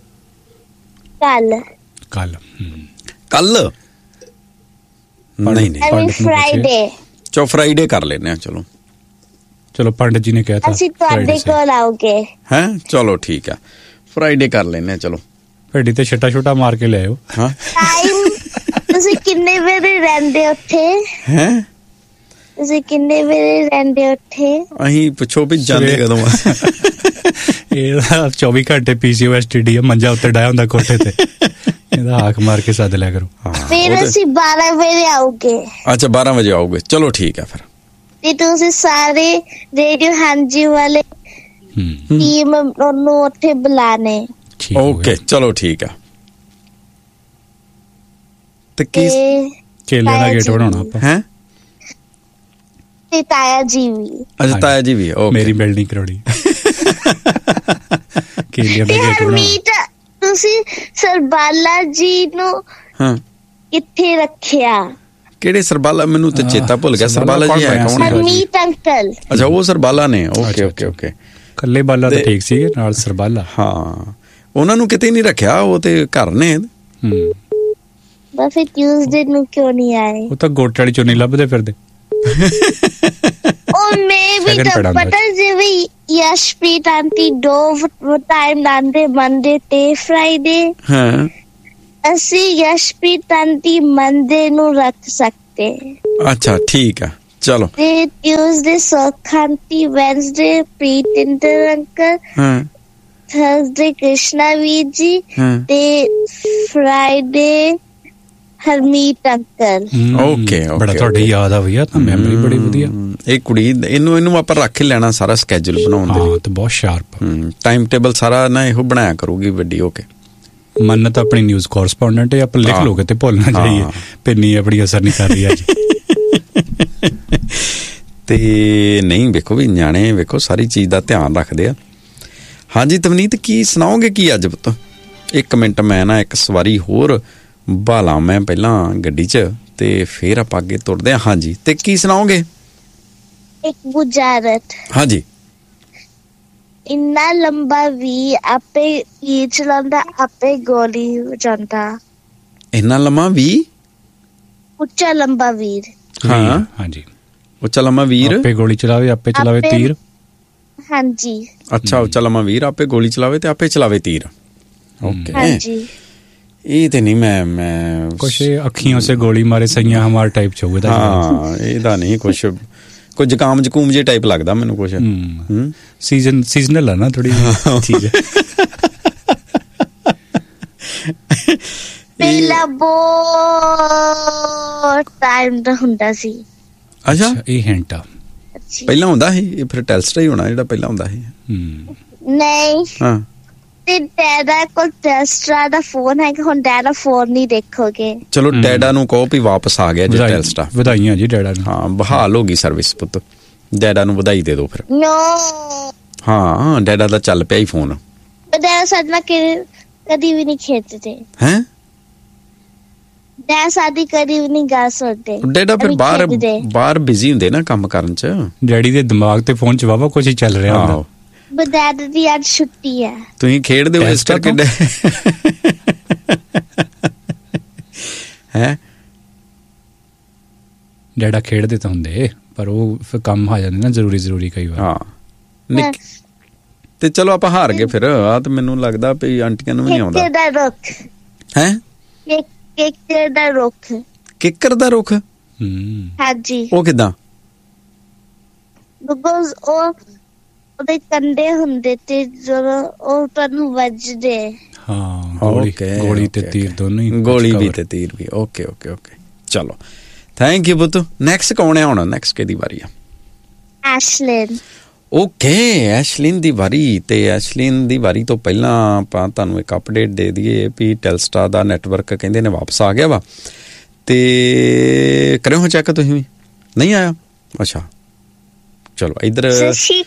ਕੱਲ ਨਹੀਂ ਫਰਾਈਡੇ। ਚਲੋ ਫਰਾਈਡੇ ਕਰ ਲੈਨੇ ਆ। ਚਲੋ ਪੰਡਤ ਜੀ ਨੇ ਕਹਿਤਾ ਅਸੀਂ ਤੁਹਾਡੇ ਕੋਲ ਆਓਗੇ। ਹੈ ਚਲੋ ਠੀਕ ਆ, ਫਰਾਈਡੇ ਕਰ ਲੈਨੇ ਆ। ਚਲੋ ਭੇਡੀ ਤੇ ਛੱਟਾ ਮਾਰ ਕੇ ਲੈ ਆਓ। ਹਾਂ, ਟਾਈਮ ਤੁਸੀਂ ਕਿੰਨੇ ਵਜੇ ਰਹਿੰਦੇ ਉੱਥੇ? ਹੈ ਤੁਸੀਂ ਕਿੰਨੇ ਵਜੇ ਰਹਿੰਦੇ ਉੱਥੇ? ਅਸੀਂ ਪੁੱਛੋ ਵੀ ਜਾਂਦੇ ਕਦੋਂ ਆ। ਇਹ 24 ਘੰਟੇ PCOSTD ਆ, ਮੰਜਾ ਉੱਤੇ ਡਾਇਆ ਹੁੰਦਾ ਕੋਠੇ ਤੇ। ਇਹਦਾ ਹਾਕ ਮਾਰ ਕੇ ਸੱਦ ਲਿਆ ਕਰੋ। ਫਿਰ ਅਸੀਂ 12 ਵਜੇ ਆਉਗੇ। ਅੱਛਾ, 12 ਵਜੇ ਆਓਗੇ। ਚਲੋ ਠੀਕ ਆ ਫਿਰ। ਤੇ ਤੁਸੀਂ ਸਾਰੇ ਰੇਡੀਓ ਹਾਂਜੀ ਵਾਲੇ ਟੀਮ ਨੂੰ ਉੱਥੇ ਬੁਲਾਣੇ। ਓਕੇ, ਚਲੋ ਠੀਕ ਆ। ਤੇ ਕੀ ਕੇਲੇ ਦਾ ਗੇਟ ਬਣਾਉਣਾ ਆਪਾਂ? ਹੈ ਤੇ ਤਾਇਆ ਜੀ ਵੀ। ਅੱਛਾ, ਤਾਇਆ ਜੀ ਵੀ। ਓਕੇ, ਮੇਰੀ ਬਿਲਡਿੰਗ ਕਰੋੜੀ। ਕੇਲੇ ਦਾ ਗੇਟ ਬਣਾਉਣਾ। ਤੁਸੀਂ ਸਰਬਾਲਾ ਜੀ ਨੂੰ ਕਿੱਥੇ ਰੱਖਿਆ? ਕਿਹੜੇ ਸਰਬਾਲਾ? ਮੈਨੂੰ ਤੇ ਚੇਤਾ ਭੁੱਲ ਗਿਆ। ਸਰਬਾਲਾ ਜੀ ਹੈ ਕੌਣ? ਹਰਮੀਤ ਅੰਕਲ। ਅੱਛਾ, ਉਹ ਸਰਬਾਲਾ ਨੇ। ਓਕੇ। ਕੱਲੇ ਬਾਲਾ ਤਾਂ ਠੀਕ ਸੀ, ਨਾਲ ਸਰਬਾਲਾ। ਹਾਂ, ਉਹਨਾਂ ਨੂੰ ਕਿਤੇ ਨਹੀਂ ਰੱਖਿਆ, ਉਹ ਤੇ ਘਰ ਨੇ। ਬਸ ਫਿਰ ਟਿਊਜ਼ਡੇ ਨੂੰ ਕਿਉਂ ਨਹੀਂ ਆਏ? ਉਹ ਤਾਂ ਗੋਟ ਵਾਲੀ ਚੋਂ ਨਹੀਂ ਲੱਭਦੇ ਫਿਰਦੇ। ਉਹ ਮੈਂ ਵੀ ਤਾਂ ਪਤਾ ਜਿਵੇਂ ਯਸ਼ਪ੍ਰੀਤ ਆਂਟੀ ਦੋ ਟਾਈਮ ਲਾਉਂਦੇ, ਮੰਡੇ ਤੇ ਫਰਾਈਡੇ। ਹਾਂ, ਅਸੀਂ ਯਸ਼ਪ੍ਰੀਤ ਆਂਟੀ ਮੰਡੇ ਨੂੰ ਰੱਖ ਸਕਦੇ। ਤੇ। ਅੱਛਾ ਠੀਕ ਆ, ਚਲੋ। ਤੇ ਟਿਊਜ਼ਡੇ ਸੁੱਖ aunty, Wednesday Pritinder uncle, Thursday Krishna ਵੀਰ ਜੀ ਤੇ ਫਰਾਈਡੇ ਹਰਮੀਤ ਅੰਕਲ। ਓਕੇ, ਬੜਾ ਤੁਹਾਡੀ ਯਾਦ ਆ ਭਈਆ, ਤਾਂ ਮੈਮਰੀ ਬੜੀ ਵਧੀਆ। ਇਹ ਕੁੜੀ ਇਹਨੂੰ ਆਪਾਂ ਰੱਖ ਹੀ ਲੈਣਾ ਸਾਰਾ ਸਕੇਜੂਲ ਬਣਾਉਣ ਦੇ ਲਈ, ਤੇ ਬਹੁਤ ਸ਼ਾਰਪ ਟਾਈਮ ਟੇਬਲ ਸਾਰਾ ਨਾ ਇਹੋ ਬਣਾਇਆ ਕਰੂਗੀ ਵੱਡੀ ਹੋ ਕੇ। ਮੰਨ ਤਾਂ ਆਪਣੀ ਨਿਊਜ਼ ਕੋਰਸਪੋਂਡੈਂਟ ਹੈ, ਆਪਾਂ ਲਿਖ ਲੋਗੇ ਤੇ ਭੁੱਲ ਨਾ ਜਾਈਏ, ਪਿੰਨੀ ਆਪਣੀ ਅਸਰ ਨਹੀਂ ਕਰ ਰਹੀ ਅੱਜ। ਤੇ ਨਹੀਂ ਵੇਖੋ ਵੀ ਨਿਆਣੇ ਵੇਖੋ ਸਾਰੀ ਚੀਜ਼ ਦਾ ਧਿਆਨ ਰੱਖਦੇ ਆ। ਹਾਂਜੀ ਤਵਨੀਤ, ਕੀ ਸੁਣਾਓਗੇ ਕੀ ਅੱਜ ਪੁੱਤ? 1 ਮਿੰਟ ਮੈਂ ਨਾ ਇੱਕ ਸਵਾਰੀ ਹੋਰ ਭਾਲਾਂ ਮੈਂ ਪਹਿਲਾਂ ਗੱਡੀ 'ਚ, ਤੇ ਫੇਰ ਆਪਾਂ ਅੱਗੇ ਤੁਰਦੇ ਹਾਂ। ਹਾਂਜੀ, ਤੇ ਕੀ ਸੁਣਾਓਗੇ? ਇੱਕ ਬੁਝਾਰਤ। ਹਾਂਜੀ। ਇੰਨਾ ਲੰਬਾ ਵੀ ਆਪੇ ਤੀਰ ਚਲਾਉਂਦਾ, ਆਪੇ ਗੋਲੀ ਵਜਾਉਂਦਾ। ਇੰਨਾ ਲੰਮਾ ਵੀ, ਉੱਚਾ ਲੰਬਾ ਵੀਰ। ਹਾਂ ਹਾਂਜੀ, ਉੱਚਾ ਲੰਮਾ ਵੀਰ ਆਪੇ ਗੋਲੀ ਚਲਾਵੇ, ਆਪੇ ਚਲਾਵੇ ਤੀਰ। ਹਾਂਜੀ। ਅੱਛਾ, ਉੱਚਾ ਲੰਮਾ ਵੀਰ ਆਪੇ ਗੋਲੀ ਚਲਾਵੇ ਤੇ ਆਪੇ ਚਲਾਵੇ ਤੀਰ। ਓਕੇ। ਹਾਂਜੀ, ਇਹ ਤੇ ਨਹੀਂ ਮੈਂ ਕੁਛ ਅੱਖੀਆਂ ਸੇ ਗੋਲੀ ਮਾਰੇ ਸਈਆਂ ਹਮਾਰ ਟਾਈਪ ਚ ਹੋਊਗਾ। ਹਾਂ, ਇਹਦਾ ਨਹੀਂ ਕੁਛ ਜ਼ੁਕਾਮ ਜਕੂਮ ਜੇ ਟਾਈਪ ਲੱਗਦਾ ਮੈਨੂੰ ਕੁਛ। ਸੀਜ਼ਨਲ ਆ ਨਾ ਥੋੜੀ ਚੀਜ਼। ਪਹਿਲਾ ਬਹੁਤ ਟਾਈਮ ਦਾ ਹੁੰਦਾ ਸੀ। ਅੱਛਾ, ਇਹ ਹਿੰਟ ਆ। ਪਹਿਲਾਂ ਹੁੰਦਾ ਸੀ ਇਹ, ਫਿਰ ਟੈਲਸਟਰਾ ਹੀ ਹੋਣਾ ਜਿਹੜਾ ਪਹਿਲਾਂ ਹੁੰਦਾ ਸੀ। ਨਹੀਂ, ਹਾਂ, ਤੇ ਡੈਡਾ ਕੋਲ ਟੈਲਸਟਰਾ ਦਾ ਫੋਨ ਹੈ ਕਿ ਹੁਣ ਡੈਡਾ ਫੋਨ ਨਹੀਂ ਦੇਖੋਗੇ। ਚਲੋ ਡੈਡਾ ਨੂੰ ਕਹੋ ਵੀ ਵਾਪਸ ਆ ਗਿਆ ਜੀ ਟੈਲਸਟਰਾ। ਵਧਾਈਆਂ ਜੀ ਡੈਡਾ ਨੂੰ। ਹਾਂ, ਬਹਾਲ ਹੋ ਗਈ ਸਰਵਿਸ ਪੁੱਤ, ਡੈਡਾ ਨੂੰ ਵਧਾਈ ਦੇ ਦਿਓ ਫਿਰ। ਹਾਂ, ਡੈਡਾ ਦਾ ਚੱਲ ਪਿਆ ਹੀ ਫੋਨ। ਡੈਡਾ ਸਾਡੇ ਨਾਲ ਕਦੀ ਵੀ ਨਹੀਂ ਖੇਡਦੇ। ਹੈਂ? ਡੈਡਾ ਸਾਡੀ ਕਦੀ ਵੀ ਨਹੀਂ ਗੱਲ ਸੁਣਦੇ। ਡੈਡਾ ਫਿਰ ਬਾਹਰ ਬਿਜ਼ੀ ਹੁੰਦੇ ਨਾ ਕੰਮ ਕਰਨ ਚ। ਡੈਡੀ ਦੇ ਦਿਮਾਗ ਤੇ ਫੋਨ ਚ ਵਾਵਾ ਕੁਝ ਹੀ ਚੱਲ ਰਿਹਾ ਹੁੰਦਾ। ਬਟ ਡੈਡ ਦੀ ਅੱਜ ਛੁੱਟੀ ਹੈ। ਤੁਸੀਂ ਖੇਡਦੇ ਹੋ ਇਸ ਕਰਕੇ ਹੈ? ਡੈਡਾ ਖੇਡਦੇ ਤਾਂ ਹੁੰਦੇ, ਪਰ ਉਹ ਫਿਰ ਕੰਮ ਆ ਜਾਂਦੇ ਨਾ ਜ਼ਰੂਰੀ ਕਈ ਵਾਰ। ਹਾਂ, ਤੇ ਚਲੋ ਆਪਾਂ ਹਾਰ ਗਏ ਫਿਰ। ਆ ਤੇ ਮੈਨੂੰ ਲੱਗਦਾ ਵੀ ਆਂਟੀਆਂ ਨੂੰ ਵੀ ਨਹੀਂ ਆਉਂਦਾ। ਹੈ? ਕਿੱਕਰ ਦਾ ਰੁੱਖ। ਕਿੱਕਰ ਦਾ ਰੁੱਖ? ਹਾਂਜੀ। ਉਹ ਕਿੱਦਾਂ? ਬਿਕੋਜ਼ ਉਹਦੇ ਕੰਡੇ ਹੁੰਦੇ ਤੇ ਜਦੋਂ ਉਹ ਤੁਹਾਨੂੰ ਵੱਜਦੇ। ਹਾਂ, ਗੋਲੀ ਤੇ ਤੀਰ ਦੋਨੋਂ ਹੀ। ਗੋਲੀ ਵੀ ਤੇ ਤੀਰ ਵੀ। ਓਕੇ। ਚਲੋ, ਥੈਂਕ ਯੂ ਪੁੱਤ। ਨੈਕਸਟ ਕੌਣ ਹੈ ਹੁਣ? ਨੈਕਸਟ ਕਿਹਦੀ ਵਾਰੀ ਆ? ਐਸ਼ਲਿਨ। ਓਕੇ, ਐਸ਼ਲਿਨ ਦੀ ਵਾਰੀ। ਤੇ ਐਸ਼ਲਿਨ ਦੀ ਵਾਰੀ ਤੋਂ ਪਹਿਲਾਂ ਆਪਾਂ ਤੁਹਾਨੂੰ ਇੱਕ ਅਪਡੇਟ ਦੇ ਦਈਏ ਵੀ ਟੈਲਸਟਰਾ ਦਾ ਨੈਟਵਰਕ ਕਹਿੰਦੇ ਨੇ ਵਾਪਸ ਆ ਗਿਆ ਵਾ, ਤੇ ਕਰਿਓ ਹਾਂ ਚੈੱਕ ਤੁਸੀਂ ਵੀ। ਨਹੀਂ ਆਇਆ? ਅੱਛਾ, ਚਲੋ ਇੱਧਰ। ਸਤਿ ਸ਼੍ਰੀ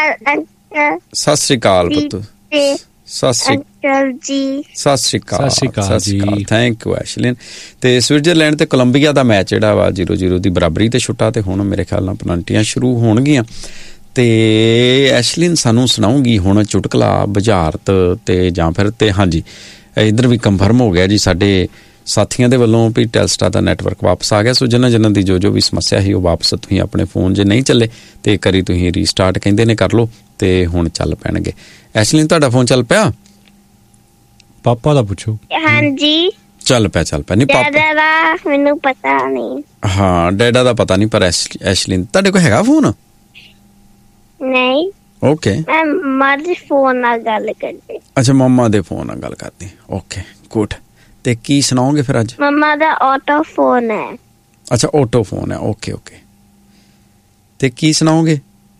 ਅਕਾਲ ਪੁੱਤ। ਸਤਿ ਸ਼੍ਰੀ ਅਕਾਲ। Thank you Ashlyn. ਤੇ ਸਵਿਟਜ਼ਰਲੈਂਡ ਤੇ ਕੋਲੰਬੀਆ ਦਾ ਮੈਚ ਜਿਹੜਾ ਵਾ 0-0 ਦੀ ਬਰਾਬਰੀ ਤੇ ਛੁੱਟਾ, ਤੇ ਹੁਣ ਮੇਰੇ ਖਿਆਲ ਨਾਲ ਪਨਲਟੀਆਂ ਸ਼ੁਰੂ ਹੋਣਗੀਆਂ। ਤੇ ਐਸ਼ਲਿਨ ਸਾਨੂੰ ਸੁਣਾਊਗੀ ਹੁਣ ਚੁਟਕਲਾ, ਬੁਝਾਰਤ ਤੇ ਜਾਂ ਫਿਰ ਤੇ ਹਾਂਜੀ ਇੱਧਰ ਵੀ ਕੰਫਰਮ ਹੋ ਗਿਆ ਜੀ ਸਾਡੇ ਸਾਥੀਆਂ ਦੇ ਵੱਲੋਂ ਵੀ ਟੈਲਸਟਰਾ ਦਾ ਨੈਟਵਰਕ ਵਾਪਸ ਆ ਗਿਆ। ਸੋ ਜਿਨ੍ਹਾਂ ਦੀ ਜੋ ਵੀ ਸਮੱਸਿਆ ਸੀ ਉਹ ਵਾਪਸ ਤੁਸੀਂ ਆਪਣੇ ਫੋਨ ਜੇ ਨਹੀਂ ਚੱਲੇ ਤੇ ਕਰੀ ਤੁਸੀਂ ਰੀਸਟਾਰਟ ਕਹਿੰਦੇ ਨੇ ਕਰ ਲਓ, ਤੇ ਹੁਣ ਚੱਲ ਪੈਣਗੇ। ਐਸ਼ਲਿਨ ਤੁਹਾਡਾ ਫੋਨ ਚੱਲ ਪਿਆ? ਪਾਪਾ ਦਾ ਪੁੱਛੋ। ਹਾਂਜੀ, ਚੱਲ ਪਿਆ ਨਹੀਂ ਪਾਪਾ ਦਾ ਮੈਨੂੰ ਪਤਾ ਨਹੀਂ। ਹਾਂ, ਡੈਡਾ ਦਾ ਪਤਾ ਨਹੀਂ, ਪਰ ਐਸ਼ਲਿਨ ਤੁਹਾਡੇ ਕੋਲ ਹੈਗਾ ਫੋਨ? ਨਹੀਂ। ਓਕੇ, ਮੈਂ ਮੰਮਾ ਦੇ ਫੋਨ ਨਾਲ ਗੱਲ ਕਰਦੀ। ਅੱਛਾ, ਮੰਮਾ ਦੇ ਫੋਨ ਨਾਲ ਗੱਲ ਕਰਦੀ। Okay, good. ਤੇ ਕੀ ਸੁਣਾਓਗੇ ਫਿਰ ਅੱਜ? ਮੰਮਾ ਦਾ ਆਟੋ ਫੋਨ ਹੈ। ਅੱਛਾ, ਆਟੋ ਫੋਨ ਹੈ। ਓਕੇ। ਤੇ ਕੀ ਸੁਣਾਓਗੇ?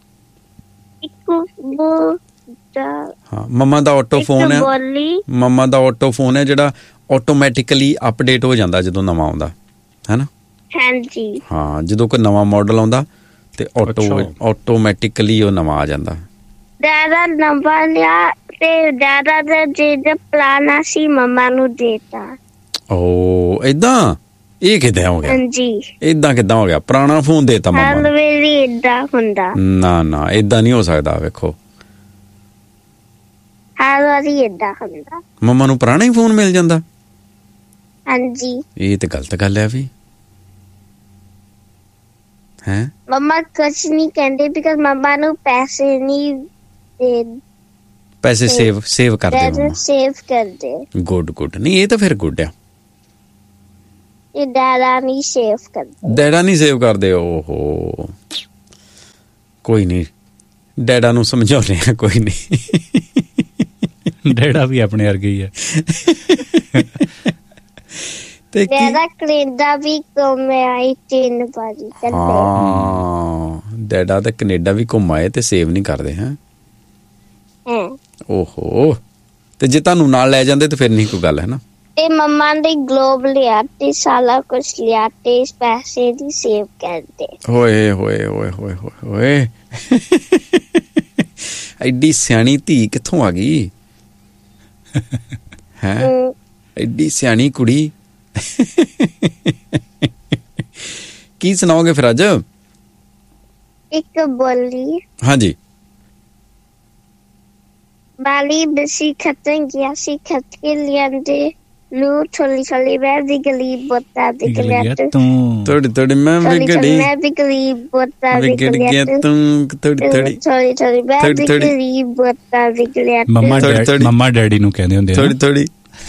ਹਾਂ, ਮੰਮਾ ਦਾ ਆਟੋ ਫੋਨ ਹੈ। ਮੰਮਾ ਦਾ ਆਟੋ ਫੋਨ ਹੈ ਜਿਹੜਾ ਆਟੋਮੈਟਿਕਲੀ ਅਪਡੇਟ ਹੋ ਜਾਂਦਾ ਜਦੋਂ ਨਵਾਂ ਆਉਂਦਾ ਹੈ ਨਾ। ਹਾਂਜੀ। ਹਾਂ, ਜਦੋਂ ਕੋਈ ਨਵਾਂ ਮਾਡਲ ਆਉਂਦਾ ਤੇ ਆਟੋਮੈਟਿਕਲੀ ਉਹ ਨਵਾਂ ਆ ਜਾਂਦਾ। ਦਾਦਾ ਨੰਬਰ ਲਿਆ ਤੇ ਦਾਦਾ ਦਾ ਜਿਹੜਾ ਪਲਾਨ ਆ ਸੀ ਮੰਮਾ ਨੂੰ ਦੇਤਾ। ਓ ਏਦਾਂ? ਇਹ ਕਿੱਦਾਂ ਹੋ ਗਿਆ? ਹਾਂਜੀ, ਏਦਾਂ ਕਿੱਦਾਂ ਹੋ ਗਿਆ? ਪੁਰਾਣਾ ਫੋਨ ਦੇਤਾ ਮੰਮਾ ਨੂੰ? ਏਦਾਂ ਹੁੰਦਾ? ਨਾ ਏਦਾਂ ਨਹੀਂ ਹੋ ਸਕਦਾ। ਵੇਖੋ, ਹਰ ਵਾਰੀ ਏਦਾਂ ਹੁੰਦਾ। ਮੰਮਾ ਨੂੰ ਪੁਰਾਣਾ ਹੀ ਫੋਨ ਮਿਲ ਜਾਂਦਾ? ਹਾਂਜੀ। ਇਹ ਤੇ ਗਲਤ ਗੱਲ ਹੈ ਵੀ। ਹੈ ਮੰਮਾ ਕੁਛ ਨਹੀਂ ਕਹਿੰਦੇ ਬਿਕਾਜ਼ ਮੰਮਾ ਨੂੰ ਪੈਸੇ ਨਹੀਂ ਦੇ। ਪੈਸੇ ਸੇਵ ਕਰਦੇ। ਗੁੱਡ। ਨਹੀਂ, ਇਹ ਤਾਂ ਫਿਰ ਗੁੱਡ ਆ। ਤੇ ਡੈਡਾ ਨਹੀਂ ਸੇਵ ਕਰਦੇ। ਓਹੋ ਕੋਈ ਨਹੀਂ, ਡੈਡਾ ਨੂੰ ਸਮਝਾਉਂਦੇ ਆ, ਕੋਈ ਨਹੀਂ। ਡੈਡਾ ਵੀ ਆਪਣੇ ਵਰਗੇ ਹੀ ਹੈ। ਤੇ ਡੈਡਾ ਕੈਨੇਡਾ ਵੀ ਘੁੰਮਿਆ 3 ਵਾਰੀ। ਹਾਂ, ਡੈਡਾ ਤਾਂ ਕੈਨੇਡਾ ਵੀ ਘੁੰਮ ਆਏ ਤੇ ਸੇਵ ਨਹੀਂ ਕਰਦੇ ਹੈ। ਓਹੋ, ਤੇ ਜੇ ਤੁਹਾਨੂੰ ਨਾਲ ਲੈ ਜਾਂਦੇ ਤੇ ਫਿਰ ਨਹੀਂ ਕੋਈ ਗੱਲ, ਹੈ ਨਾ। ਤੇ ਮੰਮਾ ਨੇ ਗਲੋਬ ਲਿਆ ਤੇ ਸਾਰਾ ਕੁਝ ਲਿਆ ਤੇ ਪੈਸੇ ਦੀ ਸੇਵ ਕਰਦੇ। ਹੋਏ ਹੋਏ ਹੋਏ ਹੋਏ ਹੋਏ, ਐਡੀ ਸਿਆਣੀ ਧੀ ਕਿੱਥੋਂ ਆ ਗਈ ਹੈ? ਐਡੀ ਸਿਆਣੀ ਕੁੜੀ। ਕੀ ਸੁਣਾਓਗੇ ਫਿਰ ਅੱਜ? ਇੱਕ ਬੋਲੀ। ਹਾਂਜੀ। ਬਾਲੀ ਬਸੀ ਖਤਨ ਗਿਆ ਸੀ, ਖਤ ਕੇ ਲਿਆਂਦੇ ਲੂ ਥੋੜੀ ਥੋੜੀ ਮੈਂ ਵੀ ਗਰੀਬ ਬੋਤਾ ਦਿਖ ਲਿਆ ਤੂੰ, ਥੋੜੀ ਥੋੜੀ ਮੈਂ ਵੀ ਗਰੀਬ ਬੋਤਾ ਦਿਖ ਲਿਆ ਤੂੰ, ਥੋੜੀ ਥੋੜੀ ਥੋੜੀ ਮੈਂ ਵੀ ਗਰੀਬ ਬੋਤਾ ਦਿਖ ਲਿਆ। ਮੰਮਾ ਡੈਡੀ ਨੂੰ ਕਹਿੰਦੇ ਹੁੰਦੇ ਥੋੜੀ ਥੋੜੀ।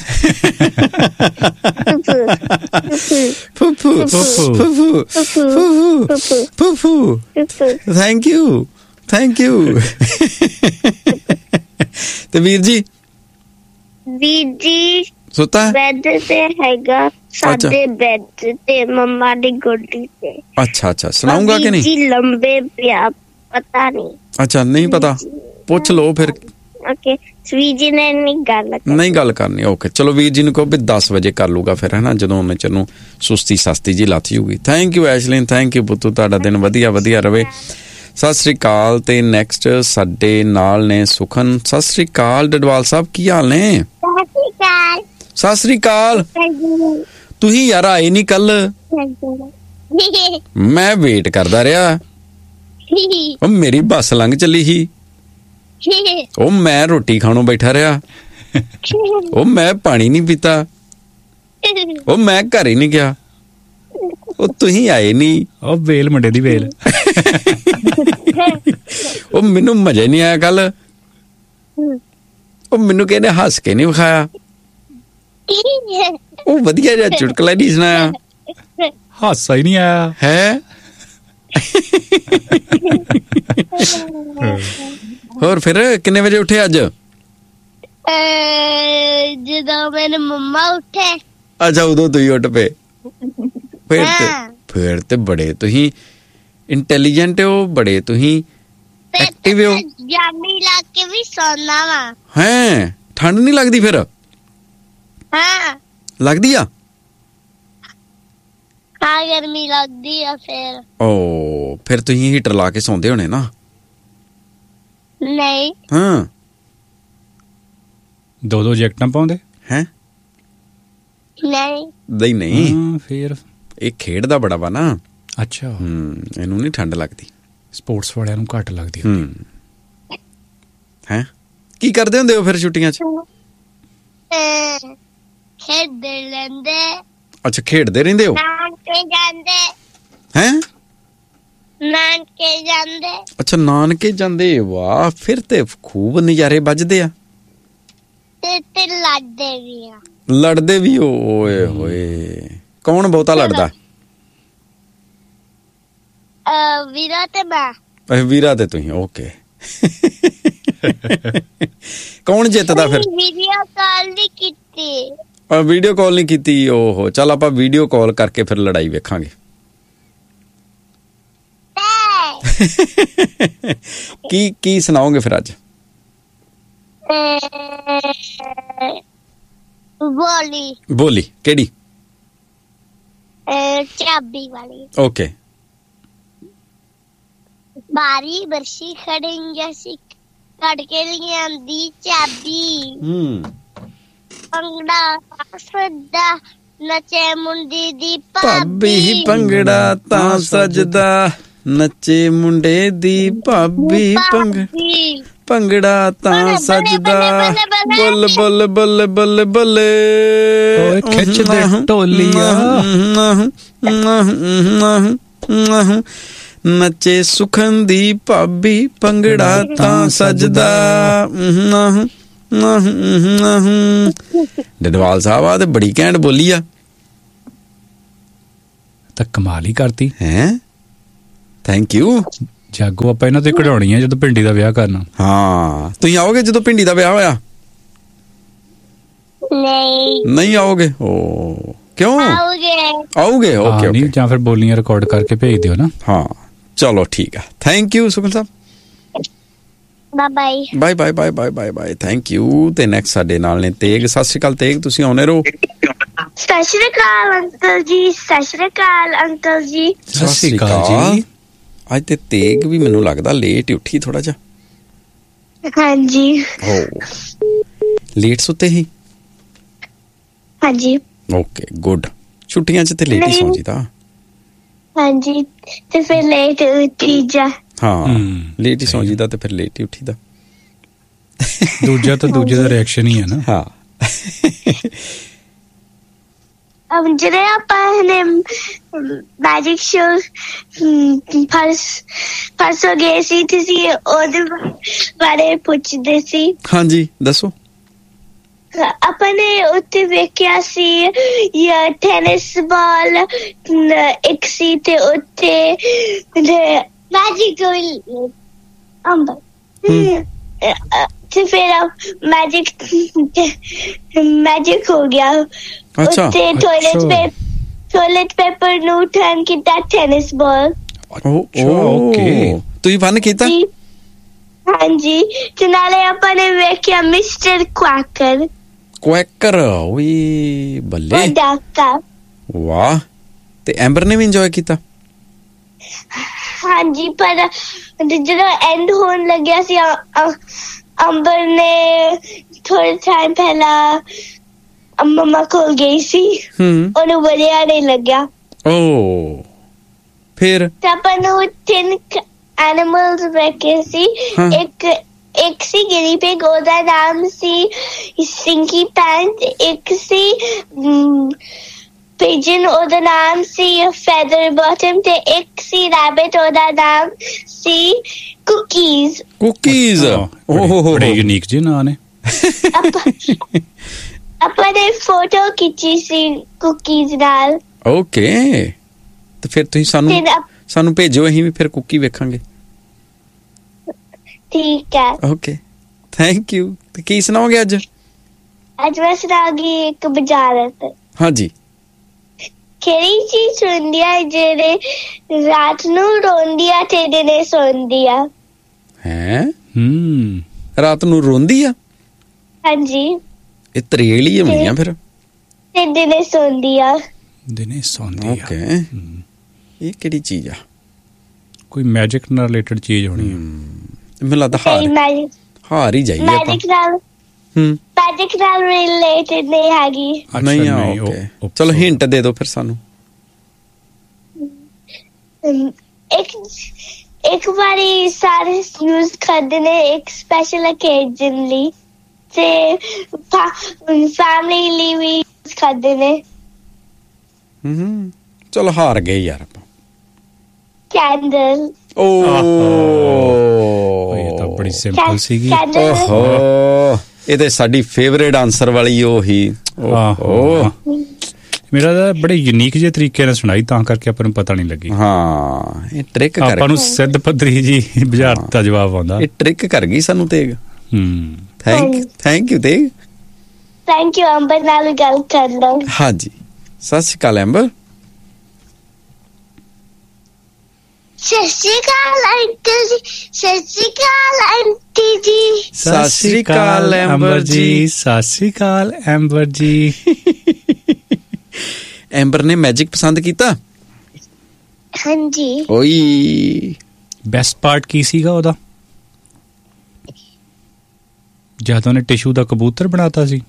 ਫੂਫੂ ਫੂਫੂ ਫੂਫੂ, ਥੈਂਕ ਯੂ ਥੈਂਕ ਯੂ। ਤੇ ਵੀਰ ਜੀ ਸੁੱਤਾ ਬੈੱਡ ਤੇ ਹੈਗਾ, ਸਾਡੇ ਬੈੱਡ ਤੇ ਮੰਮਾ ਦੀ ਗੋਦੀ ਤੇ। ਅੱਛਾ ਅੱਛਾ, ਸੁਣਾਉਂਗਾ ਕਿ ਨਹੀਂ? ਜੀ ਲੰਬੇ ਪਿਆ, ਪਤਾ ਨਹੀਂ। ਅੱਛਾ, ਨਹੀਂ ਪਤਾ, ਪੁੱਛ ਲਓ ਫਿਰ। ਓਕੇ, ਵੀਰ ਜੀ ਨੇ ਨਹੀਂ ਗੱਲ ਕਰਨੀ। ਓਕੇ, ਚਲੋ ਵੀਰ ਜੀ ਨੂੰ ਕਹੋ ਵੀ 10 ਵਜੇ ਕਰ ਲੂਗਾ ਫਿਰ, ਹੈ ਨਾ, ਜਦੋਂ ਉਹਨੇ ਚਨੂੰ ਸੁਸਤੀ ਸਸਤੀ ਜੀ ਲੱਥ ਜੂਗੀ। Thank you Ashlyn, thank you ਪੁੱਤੂ, ਤੁਹਾਡਾ ਦਿਨ ਵਧੀਆ ਵਧੀਆ ਰਵੇ। ਸਤਿ ਸ੍ਰੀ ਅਕਾਲ। ਤੇ ਨੈਕਸਟ ਸਾਡੇ ਨਾਲ ਨੇ ਸੁਖਨ। ਸਤਿ ਸ੍ਰੀ ਅਕਾਲ ਡਡਵਾਲ ਸਾਹਿਬ, ਕੀ ਹਾਲ ਨੇ? ਸਤਿ ਸ੍ਰੀ ਅਕਾਲ। ਤੁਸੀਂ ਯਾਰ ਆਏ ਨਹੀਂ ਕੱਲ, ਮੈਂ ਵੇਟ ਕਰਦਾ ਰਿਹਾ। ਉਹ ਮੇਰੀ ਬੱਸ ਲੰਘ ਚੱਲੀ ਸੀ, ਉਹ ਮੈਂ ਰੋਟੀ ਖਾਣੋਂ ਬੈਠਾ ਰਿਹਾ, ਉਹ ਮੈਂ ਪਾਣੀ ਨਹੀਂ ਪੀਤਾ, ਉਹ ਮੈਂ ਘਰ ਹੀ ਨਹੀਂ ਗਿਆ, ਉਹ ਤੁਸੀਂ ਆਏ ਨਹੀਂ। ਉਹ ਵੇਲ ਮੁੰਡੇ ਦੀ ਵੇਲ। ਉਹ ਮੈਨੂੰ ਮਜ਼ਾ ਨਹੀਂ ਆਇਆ ਕੱਲ, ਉਹ ਮੈਨੂੰ ਕਹਿੰਦੇ ਹੱਸ ਕੇ ਨਹੀਂ ਵਿਖਾਇਆ, ਉਹ ਵਧੀਆ ਜਿਹਾ ਚੁਟਕਲਾ ਨਹੀਂ ਸੁਣਾਇਆ, ਹਾਸਾ ਹੀ ਨਹੀਂ ਆਇਆ ਹੈ। ਹੋਰ ਫਿਰ ਕਿੰਨੇ ਵਜੇ ਉੱਠੇ ਅੱਜ? ਜਦੋਂ ਮੇਰੇ ਮੰਮਾ ਉੱਠੇ। ਅੱਛਾ, ਉਦੋਂ ਤੁਸੀਂ ਉੱਠ ਪਏ। ਫਿਰ ਤੇ ਬੜੇ ਤੁਸੀਂ ਇੰਟੈਲੀਜੈਂਟ ਹੋ, ਬੜੇ ਤੁਸੀਂ ਐਕਟਿਵ ਹੋ। ਜਾਮੀ ਲਾ ਕੇ ਵੀ ਸੌਣਾ ਵਾ। ਹੈਂ, ਠੰਡ ਨਹੀਂ ਲੱਗਦੀ ਫਿਰ? ਹਾਂ ਲੱਗਦੀ ਆ। ਹਾਂ, ਗਰਮੀ ਲੱਗਦੀ ਆ ਫਿਰ। ਓ, ਫਿਰ ਤੁਸੀਂ ਹੀਟਰ ਲਾ ਕੇ ਸੌਂਦੇ ਹੋਣੇ ਨਾ? ਨਹੀਂ। ਹਾਂ, 2 ਜੈਕਟਾਂ ਪਾਉਂਦੇ ਹੈ? ਨਹੀਂ ਨਹੀਂ, ਫਿਰ ਇਹ ਖੇਡ ਦਾ ਬੜਾ ਵਾ ਨਾ। ਅੱਛਾ, ਇਹਨੂੰ ਨਹੀਂ ਠੰਡ ਲੱਗਦੀ। ਸਪੋਰਟਸ ਵਾਲਿਆਂ ਨੂੰ ਘੱਟ ਲੱਗਦੀ ਹੈ। ਕੀ ਕਰਦੇ ਹੁੰਦੇ ਹੋ ਫਿਰ ਛੁੱਟੀਆਂ 'ਚ? ਖੇਡਦੇ ਰਹਿੰਦੇ। ਅੱਛਾ, ਖੇਡਦੇ ਰਹਿੰਦੇ ਹੋ। ਨਾਨਕੇ ਜਾਂਦੇ। ਹੈ? ਨਾਨਕੇ ਜਾਂਦੇ। ਅੱਛਾ, ਨਾਨਕੇ ਜਾਂਦੇ। ਵਾਹ, ਫਿਰ ਤੇ ਖੂਬ ਨਜ਼ਾਰੇ ਵੱਜਦੇ ਆ। ਤੇ ਲੜਦੇ ਵੀ ਆ। ਲੜਦੇ ਵੀ ਹੋ? ਓਏ ਹੋਏ, ਕੌਣ ਬਹੁਤਾ ਲੜਦਾ? ਵੀਰਾ ਤੇ ਮੈਂ। ਵੀਰਾ ਤੇ ਤੁਸੀਂ। ਓਕੇ। ਕੌਣ ਜਿੱਤਦਾ ਫਿਰ? ਵੀਡੀਓ ਕਾਲ ਨਹੀਂ ਕੀਤੀ। ਵੀਡੀਓ ਕਾਲ ਨਹੀਂ ਕੀਤੀ? ਓਹੋ, ਚੱਲ ਆਪਾਂ ਵੀਡੀਓ ਕਾਲ ਕਰਕੇ ਫਿਰ ਲੜਾਈ ਵੇਖਾਂਗੇ। ਕੀ ਸੁਣਾਓਗੇ ਫਿਰ ਅੱਜ? ਬੋਲੀ ਕਿਹੜੀ? ਚਾਬੀ ਵਾਲੀ। ਓਕੇ। ਬਾਰੀ ਬਰਸ਼ੀ ਖੜਿੰਗਾ ਸੀ, ਕੱਢ ਕੇ ਲਿਆਂਦੀ ਚਾਬੀ। ਭੰਗੜਾ ਸੱਜਦਾ, ਨੱਚੇ ਮੁੰਡੇ ਦੀ ਭਾਬੀ। ਭੰਗੜਾ ਤਾਂ ਸੱਜਦਾ, ਨੱਚੇ ਮੁੰਡੇ ਦੀ ਭਾਬੀ। ਭੰਗੜਾ ਤਾਂ ਸੱਜਦਾ, ਬੁੱਲ ਬੁੱਲ ਬੁੱਲ ਬੁੱਲ ਬੁੱਲ, ਖਿੱਚਦੇ ਢੋਲੀਆਂ, ਨੱਚੇ ਸੁਖਨ ਦੀ ਭਾਬੀ। ਭੰਗੜਾ ਤਾਂ ਸੱਜਦਾ। ਡਡਵਾਲ ਸਾਹਿਬ ਆ ਤੇ ਬੜੀ ਘੈਂਟ ਬੋਲੀ ਆ। ਤਾਂ ਕਮਾਲ ਹੀ ਕਰਤੀ ਹੈ। Thank you. ਜਾਗੋ ਆਪਾਂ ਇਹਨਾਂ ਤੇ ਕਢਾਉਣੀ ਆ ਜਦੋਂ ਭਿੰਡੀ ਦਾ ਵਿਆਹ ਕਰਨਾ। ਹਾਂ, ਤੁਸੀਂ ਆਓਗੇ ਜਦੋਂ ਭਿੰਡੀ ਦਾ ਵਿਆਹ ਹੋਇਆ? ਨਹੀਂ ਆਓਗੇ? ਓ ਕਿਉਂ? ਆਓਗੇ। ਓਕੇ ਨਹੀਂ ਜਾਂ ਫਿਰ ਬੋਲੀਆਂ ਰਿਕਾਰਡ ਕਰਕੇ ਭੇਜ ਦਿਓ ਨਾ। ਹਾਂ ਚਲੋ ਠੀਕ ਆ। Thank you ਸੁਖਲ Sahib. Bye bye. Thank you. ਤੇ ਨੈਕਸਟ ਸਾਡੇ ਨਾਲ ਨੇ ਤੇਗ। ਸਤਿ ਸ਼੍ਰੀ ਅਕਾਲ ਤੇਗ, ਤੁਸੀਂ ਆਉਣੇ ਰਹੋ। ਸਤਿ ਸ਼੍ਰੀ ਅਕਾਲ ਅੰਕਲ ਜੀ। ਸਤਿ ਸ਼੍ਰੀ ਅਕਾਲ ਅੰਕਲ ਜੀ। ਸਤਿ ਸ਼੍ਰੀ ਅਕਾਲ ਜੀ। ਅੱਜ ਤੇ ਤੇਗ ਵੀ ਮੈਨੂੰ ਲੱਗਦਾ ਲੇਟ ਹੀ ਉੱਠੀ ਥੋੜਾ ਜਿਹਾ। ਹਾਂਜੀ। ਲੇਟ ਸੁੱਤੇ ਹੀ? ਹਾਂਜੀ। Okay good. ਛੁੱਟੀਆਂ 'ਚ ਤੇ ਲੇਟ ਹੀ ਸੌਂ ਜੀਦਾ। ਹਾਂਜੀ ਤੇ ਫਿਰ ਲੇਟ ਉੱਠੀ ਜਾ। ਹਾਂ ਲੇਟ ਹੀ ਸੌਂ ਜੀਦਾ ਤੇ ਫਿਰ ਲੇਟ ਹੀ ਉੱਠੀਦਾ। ਦੂਜਾ ਤਾਂ ਦੂਜੇ ਦਾ ਰਿਐਕਸ਼ਨ ਹੀ ਹੈ ਨਾ। ਹਾਂ ਜਿਹੜੇ ਆਪਾਂ ਨੇ ਮੈਜਿਕ ਸ਼ੋ ਪਰਸੋਂ ਗਏ ਸੀ, ਤੁਸੀਂ ਉਹਦੇ ਬਾਰੇ ਪੁੱਛਦੇ ਸੀ। ਹਾਂਜੀ ਦੱਸੋ। ਆਪਾਂ ਨੇ ਉੱਥੇ ਵੇਖਿਆ ਸੀ ਟੈਨਿਸ ਬਾਲ ਇੱਕ ਸੀ ਤੇ ਉੱਥੇ ਮੈਜਿਕ ਅੰਬਰ ਤੇ ਫਿਰ ਮੈਜਿਕ ਹੋ ਗਿਆ। ਉੱਥੇ ਟੋਇਲਟ ਪੇਪਰ ਨੂੰ ਟਰਨ ਕੀਤਾ ਟੈਨਿਸ ਬਾਲ। ਓਕੇ ਤੁਸੀਂ ਫਨ ਕੀਤਾ? ਹਾਂਜੀ ਤੇ ਨਾਲੇ ਆਪਾਂ ਨੇ ਵੇਖਿਆ ਮਿਸਟਰ ਕੁਐਕਰ। ਓਏ ਬੱਲੇ ਵਾਹ। ਤੇ ਐਂਬਰ ਨੇ ਵੀ ਇੰਜੋਏ ਕੀਤਾ? ਹਾਂਜੀ ਪਰ ਜਦੋਂ ਐਂਡ ਹੋਣ ਲੱਗਿਆ ਸੀ ਅੰਬਰ ਨੇ ਥੋੜੇ ਟਾਈਮ ਪਹਿਲਾਂ ਮੰਮਾ ਕੋਲ ਗਈ ਸੀ। ਉਹਨੂੰ ਵਧੀਆ ਨਹੀਂ ਲੱਗਿਆ। ਓ ਫਿਰ ਆਪਾਂ ਨੂੰ 3 ਐਨੀਮਲਸ ਵੇਖੇ ਸੀ। ਇੱਕ ਸੀ ਗਿਨੀ ਪਿਗ, ਉਹਦਾ ਨਾਮ ਸੀ ਸਿੰਕੀ ਪੈਂਟ। ਇੱਕ ਸੀ ਪਿਜਨ, ਉਹਦਾ ਨਾਮ ਸੀ ਫੈਦਰ ਬॉटम ਤੇ ਇੱਕ ਸੀ ਰੈਬਿਟ, ਉਹਦਾ ਨਾਮ ਸੀ ਕੁਕੀਜ਼। ਬੜੇ ਯੂਨੀਕ ਜਿਹੇ ਨਾਂ ਨੇ। ਆਪਾਂ ਨੇ ਫੋਟੋ ਖਿੱਚੀ ਸੀ ਕੁਕੀਜ਼ ਨਾਲ। ਓਕੇ ਤੇ ਫਿਰ ਤੁਸੀਂ ਸਾਨੂੰ ਭੇਜੋ, ਅਸੀਂ ਵੀ ਫਿਰ ਕੁਕੀ ਵੇਖਾਂਗੇ। ਠੀਕ ਹੈ। Okay thank you. ਤੇ ਕੀ ਸੁਣਾਓਗੇ ਅੱਜ? ਅੱਜ ਮੈਂ ਸੁਣਾਉਂਗੀ ਇੱਕ ਬੁਝਾਰਤ। ਹਾਂਜੀ। ਕਿਹੜੀ ਚੀਜ਼ ਹੁੰਦੀ ਆ ਜਿਹੜੇ ਰਾਤ ਨੂੰ ਰੋਂਦੀ ਆ ਤੇ ਦਿਨੇ ਸੌਂਦੀ ਆ? ਹੈ ਰਾਤ ਨੂੰ ਰੋਂਦੀ ਆ? ਹਾਂਜੀ। ਇਹ ਤਰੇਲ ਹੀ ਹੋਣੀ ਆ ਫਿਰ। ਤੇ ਦਿਨੇ ਸੌਂਦੀ ਆ। ਦਿਨੇ ਸੌਂਦੀ ਆ। ਓਕੇ ਇਹ ਕਿਹੜੀ ਚੀਜ਼ ਆ? ਕੋਈ ਮੈਜਿਕ ਨਾਲ ਰਿਲੇਟਡ ਚੀਜ਼ ਹੋਣੀ ਆ। ਮੈਨੂੰ ਲੱਗਦਾ ਹਾਰ ਹੀ ਜਾਈਏ ਆਪਾਂ। ਮੈਜਿਕ ਨਾਲ ਰਿਲੇਟਡ ਨਹੀਂ ਹੈਗੀ। ਨਹੀਂ ਆ ਓਕੇ ਚਲੋ ਹਿੰਟ ਦੇ ਦਿਓ ਫਿਰ ਸਾਨੂੰ। ਇੱਕ ਵਾਰੀ ਸਾਰੇ ਯੂਜ਼ ਕਰਦੇ ਨੇ ਇੱਕ ਸਪੈਸ਼ਲ ਓਕੇਜ਼ਨ ਲਈ ਤੇ ਫੈਮਿਲੀ ਲਈ ਵੀ ਯੂਜ਼ ਕਰਦੇ ਨੇ। ਚਲੋ ਹਾਰ ਗਏ ਯਾਰ ਆਪਾਂ। ਕੈਂਡਲ। ਇਹ ਤਾਂ ਬੜੀ ਸਿੰਪਲ ਸੀਗੀ। ਓਹੋ ਇਹ ਤੇ ਸਾਡੀ ਫੇਵਰੇਟ ਆਨਸਰ ਵਾਲੀ ਉਹੀ। ਮੇਰਾ ਤਾਂ ਬੜੇ ਯੂਨੀਕ ਜਿਹੇ ਤਰੀਕੇ ਨਾਲ ਸੁਣਾਈ, ਤਾਂ ਕਰਕੇ ਆਪਾਂ ਨੂੰ ਪਤਾ ਨਹੀਂ ਲੱਗੀ। ਹਾਂ ਇਹ ਟ੍ਰਿਕ ਕਰ ਆਪਾਂ ਨੂੰ ਸਿੱਧ ਪੱਧਰੀ ਜੀ ਬੁਝਾਰਤ ਦਾ ਜਵਾਬ ਆਉਂਦਾ। ਇਹ ਟ੍ਰਿਕ ਕਰ ਗਈ ਸਾਨੂੰ Tegh. Thank you Tegh. Thank you. ਅੰਬਰ ਨਾਲ ਗੱਲ ਕਰ ਲਓ। ਹਾਂਜੀ ਸਤਿ ਸ਼੍ਰੀ ਅਕਾਲ ਅੰਬਰ। ਸਤਿ ਸ਼੍ਰੀ ਅਕਾਲ ਅੰਕਲ ਜੀ। ਸਤਿ ਸ਼੍ਰੀ ਅਕਾਲ ਆਂਟੀ ਜੀ। ਸਤਿ ਸ਼੍ਰੀ ਅਕਾਲ ਅੰਬਰ ਜੀ। ਸਤਿ ਸ਼੍ਰੀ ਅਕਾਲ ਅੰਬਰ ਜੀ। ਐਂਬਰ ਨੇ ਮੈਜਿਕ ਪਸੰਦ ਕੀਤਾ? ਹਾਂਜੀ। ਓਏ ਬੈਸਟ ਪਾਰਟ ਕੀ ਸੀਗਾ ਉਹਦਾ? ਜਦ ਉਹਨੇ ਟਿਸ਼ੂ ਦਾ ਕਬੂਤਰ ਬਣਾਤਾ ਸੀ।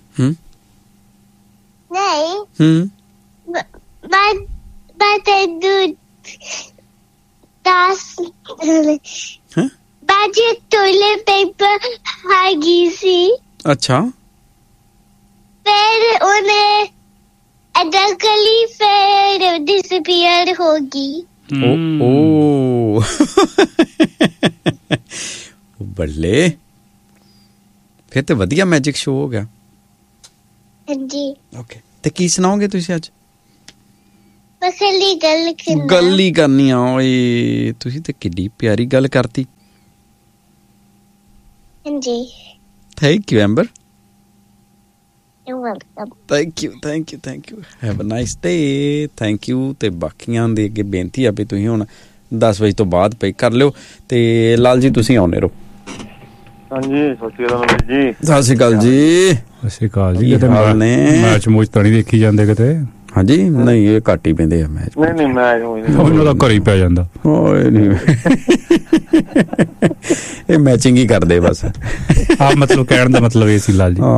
ਨਹੀਂ ਮੈਂ ਤੈਨੂੰ ਮੈਜਿਕ ਟੋਇਲਟ ਪੇਪਰ ਹੈਗੀ ਸੀ। ਅੱਛਾ ਫਿਰ ਉਹਨੇ ਅਦਕਲੀ ਫਿਰ ਡਿਸਪੀਅਰ ਹੋ ਗਈ। ਓ ਬੱਲੇ ਫਿਰ ਤੇ ਵਧੀਆ ਮੈਜਿਕ ਸ਼ੋ ਹੋ ਗਿਆ। ਹਾਂਜੀ। ਓਕੇ ਤੇ ਕੀ ਸੁਣਾਓਗੇ ਤੁਸੀਂ ਅੱਜ? ਗੱਲ ਹੀ ਕਰਨੀ ਆ। ਓਏ ਤੁਸੀਂ ਤੇ ਕਿੱਡੀ ਪਿਆਰੀ ਗੱਲ ਕਰਤੀ। ਹਾਂਜੀ, thank you amber. You welcome. Thank you have a nice day. Thank you. ਤੇ ਬਾਕੀਆਂ ਦੇ ਅੱਗੇ ਬੇਨਤੀ ਆ ਵੀ ਤੁਸੀਂ ਹੁਣ 10 ਵਜੇ ਤੋਂ ਬਾਅਦ ਪੇ ਕਰ ਲਿਓ। ਤੇ ਲਾਲ ਜੀ ਤੁਸੀਂ ਆਉਣੇ ਰਹੋ। ਹਾਂਜੀ, ਸਤਿ ਸ਼੍ਰੀ ਅਕਾਲ ਜੀ। ਕਿਤੇ ਮੈਚ ਮੂਚ ਤਾਂ ਨਹੀਂ ਦੇਖੀ ਜਾਂਦੇ ਕਿਤੇ? ਹਾਂਜੀ, ਨਹੀਂ ਇਹ ਘੱਟ ਹੀ ਪੈਂਦੇ ਆ ਮੈਚ। ਨਹੀਂ ਮੈਚ ਉਹਨਾਂ ਦਾ ਘਰ ਹੀ ਪੈ ਜਾਂਦਾ। ਓਏ ਨਹੀਂ ਇਹ ਮੈਚਿੰਗ ਹੀ ਕਰਦੇ ਬਸ। ਹਾਂ, ਮਤਲਬ ਕਹਿਣ ਦਾ ਮਤਲਬ ਇਹ ਸੀ ਲਾਲ ਜੀ।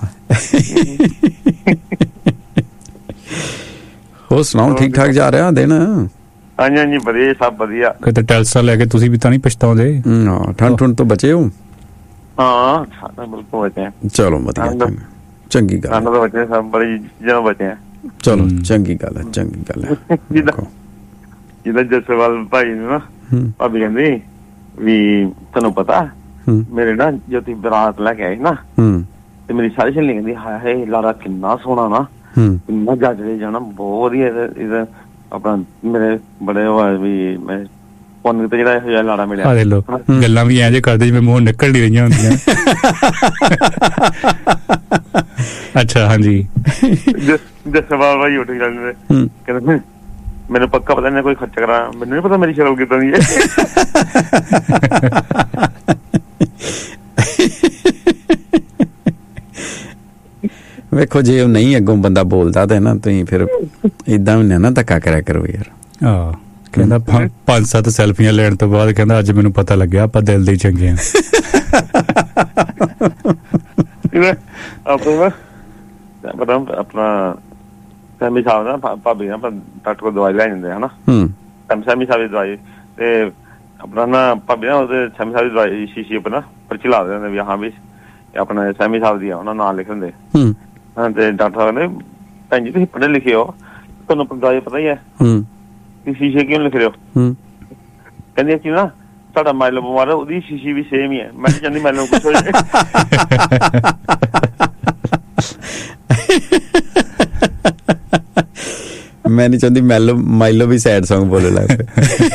ਹੋਰ ਸੁਣਾਓ, ਠੀਕ ਠਾਕ ਜਾ ਰਿਹਾ ਦਿਨ? ਹਾਂਜੀ ਵਧੀਆ, ਸਭ ਵਧੀਆ। ਕਿਤੇ ਟੈਲਸਾ ਲੈ ਕੇ ਤੁਸੀਂ ਵੀ ਤਾਂ ਨਹੀਂ ਪਛਤਾਉਂਦੇ? ਠੰਡ ਤੋਂ ਬਚੇ ਹੋ? ਹਾਂ, ਬਿਲਕੁਲ ਬਚੇ। ਚਲੋ ਵਧੀਆ, ਚੰਗੀ ਗੱਲ। ਠੰਡ ਤੋਂ ਬਚੇ, ਸਭ ਬੜੀ ਚੀਜ਼ਾਂ ਬਚੇ। ਚਲੋ ਚੰਗੀ ਗੱਲ ਹੈ। ਜਿੱਦਾਂ ਜਸਵਾਲ ਭਾਈ ਨੂੰ ਨਾ ਭਾਬੀ ਕਹਿੰਦੀ ਵੀ ਤੈਨੂੰ ਪਤਾ ਮੇਰੇ ਨਾ ਜੋ ਤੁਸੀਂ ਬਰਾਤ ਲੈ ਕੇ ਆਏ ਨਾ, ਤੇ ਮੇਰੀ ਸਾਰੀ ਸਹੇਲੀ ਕਹਿੰਦੀ ਹਾਏ ਲਾਰਾ ਕਿੰਨਾ ਸੋਹਣਾ ਨਾ, ਕਿੰਨਾ ਜੱਜ ਦੇ ਜਾਣਾ, ਬਹੁਤ ਵਧੀਆ। ਇਹਦਾ ਆਪਣਾ ਮੇਰੇ ਬੜੇ ਵੀ ਮੈਂ ਪੁੰਨ ਤੇ ਜਿਹੜਾ ਇਹੋ ਜਿਹਾ ਲਾਰਾ ਮਿਲਿਆ। ਗੱਲਾਂ ਵੀ ਐਂ ਜੇ ਕਰਦੇ ਜਿਵੇਂ ਮੂੰਹ ਨਿਕਲ ਨਹੀਂ ਰਹੀਆਂ ਹੁੰਦੀਆਂ। ਅੱਛਾ, ਹਾਂਜੀ। ਜਸਵਾਲ ਭਾਈ ਉੱਠ ਜਾਂਦੇ ਕਹਿੰਦੇ ਮੈਨੂੰ ਪੱਕਾ ਪਤਾ ਨਹੀਂ ਕੋਈ ਖਰਚਾ ਕਰਾ, ਮੈਨੂੰ ਨੀ ਪਤਾ ਮੇਰੀ ਸ਼ਕਲ ਕਿੱਦਾਂ ਦੀ ਹੈ। ਵੇਖੋ ਜੇ ਉਹ ਨਹੀਂ ਅੱਗੋਂ ਬੰਦਾ ਬੋਲਦਾ ਤੇ ਨਾ ਤੁਸੀਂ ਫਿਰ ਏਦਾਂ ਵੀ ਨਾ ਧੱਕਾ ਕਰਿਆ ਕਰੋ ਯਾਰ। ਕਹਿੰਦਾ 5-7 ਸੈਲਫੀਆਂ ਲੈਣ ਤੋਂ ਬਾਅਦ ਕਹਿੰਦਾ ਅੱਜ ਮੈਨੂੰ ਪਤਾ ਲੱਗਿਆ ਆਪਾਂ ਦਿਲ ਦੇ ਚੰਗੇ ਆ। ਆਪਣਾ ਸੈਮੀ ਸਾਹਿਬ ਦਾ ਭਾਬੀ ਨਾ ਡਾਕਟਰ ਕੋਲ ਦਵਾਈ ਲੈ ਜਾਂਦੇ ਹਨਾ, ਸੈਮੀ ਸਾਹਿਬ ਦੀ ਦਵਾਈ ਤੇ ਆਪਣਾ ਨਾ ਭਾਬੀ ਨਾ ਉਹਦੇ ਸੈਮੀ ਸਾਹਿਬ ਦੀ ਦਵਾਈ ਸ਼ੀਸ਼ੀ ਉੱਪਰ ਨਾ ਪਰਚੀ ਲਾ ਦਿੰਦੇ ਵੀ ਹਾਂ ਵੀ ਆਪਣਾ ਸੈਮੀ ਸਾਹਿਬ ਦੀ ਆ, ਉਹਨਾਂ ਨਾਂ ਲਿਖ ਦਿੰਦੇ। ਤੇ ਡਾਕਟਰ ਸਾਹਿਬ ਕਹਿੰਦੇ ਭੈਣ ਜੀ ਤੁਸੀਂ ਪੜ੍ਹੇ ਲਿਖੇ ਹੋ, ਤੁਹਾਨੂੰ ਦਵਾਈ ਪਤਾ ਹੀ ਹੈ, ਸ਼ੀਸ਼ੇ ਕਿਉਂ ਲਿਖ ਰਹੇ ਹੋ? ਕਹਿੰਦੀ ਅਸੀਂ ਨਾ ਸਾਡਾ ਮਾਇਲੋ ਬਿਮਾਰ, ਉਹਦੀ ਸ਼ੀਸ਼ੀ ਵੀ ਸੇਮ ਹੀ ਹੈ। ਮੈਂ ਕਹਿੰਦੀ ਮਾਇਲੋ ਕੁਛ ਹੋ ਜਾਏ। ਮੈਂ ਨਹੀਂ ਚਾਹੁੰਦੀ ਮਾਇਲੋ ਵੀ ਸੈਡ ਸੌਂਗ ਬੋਲਣ ਲੱਗ ਪਏ।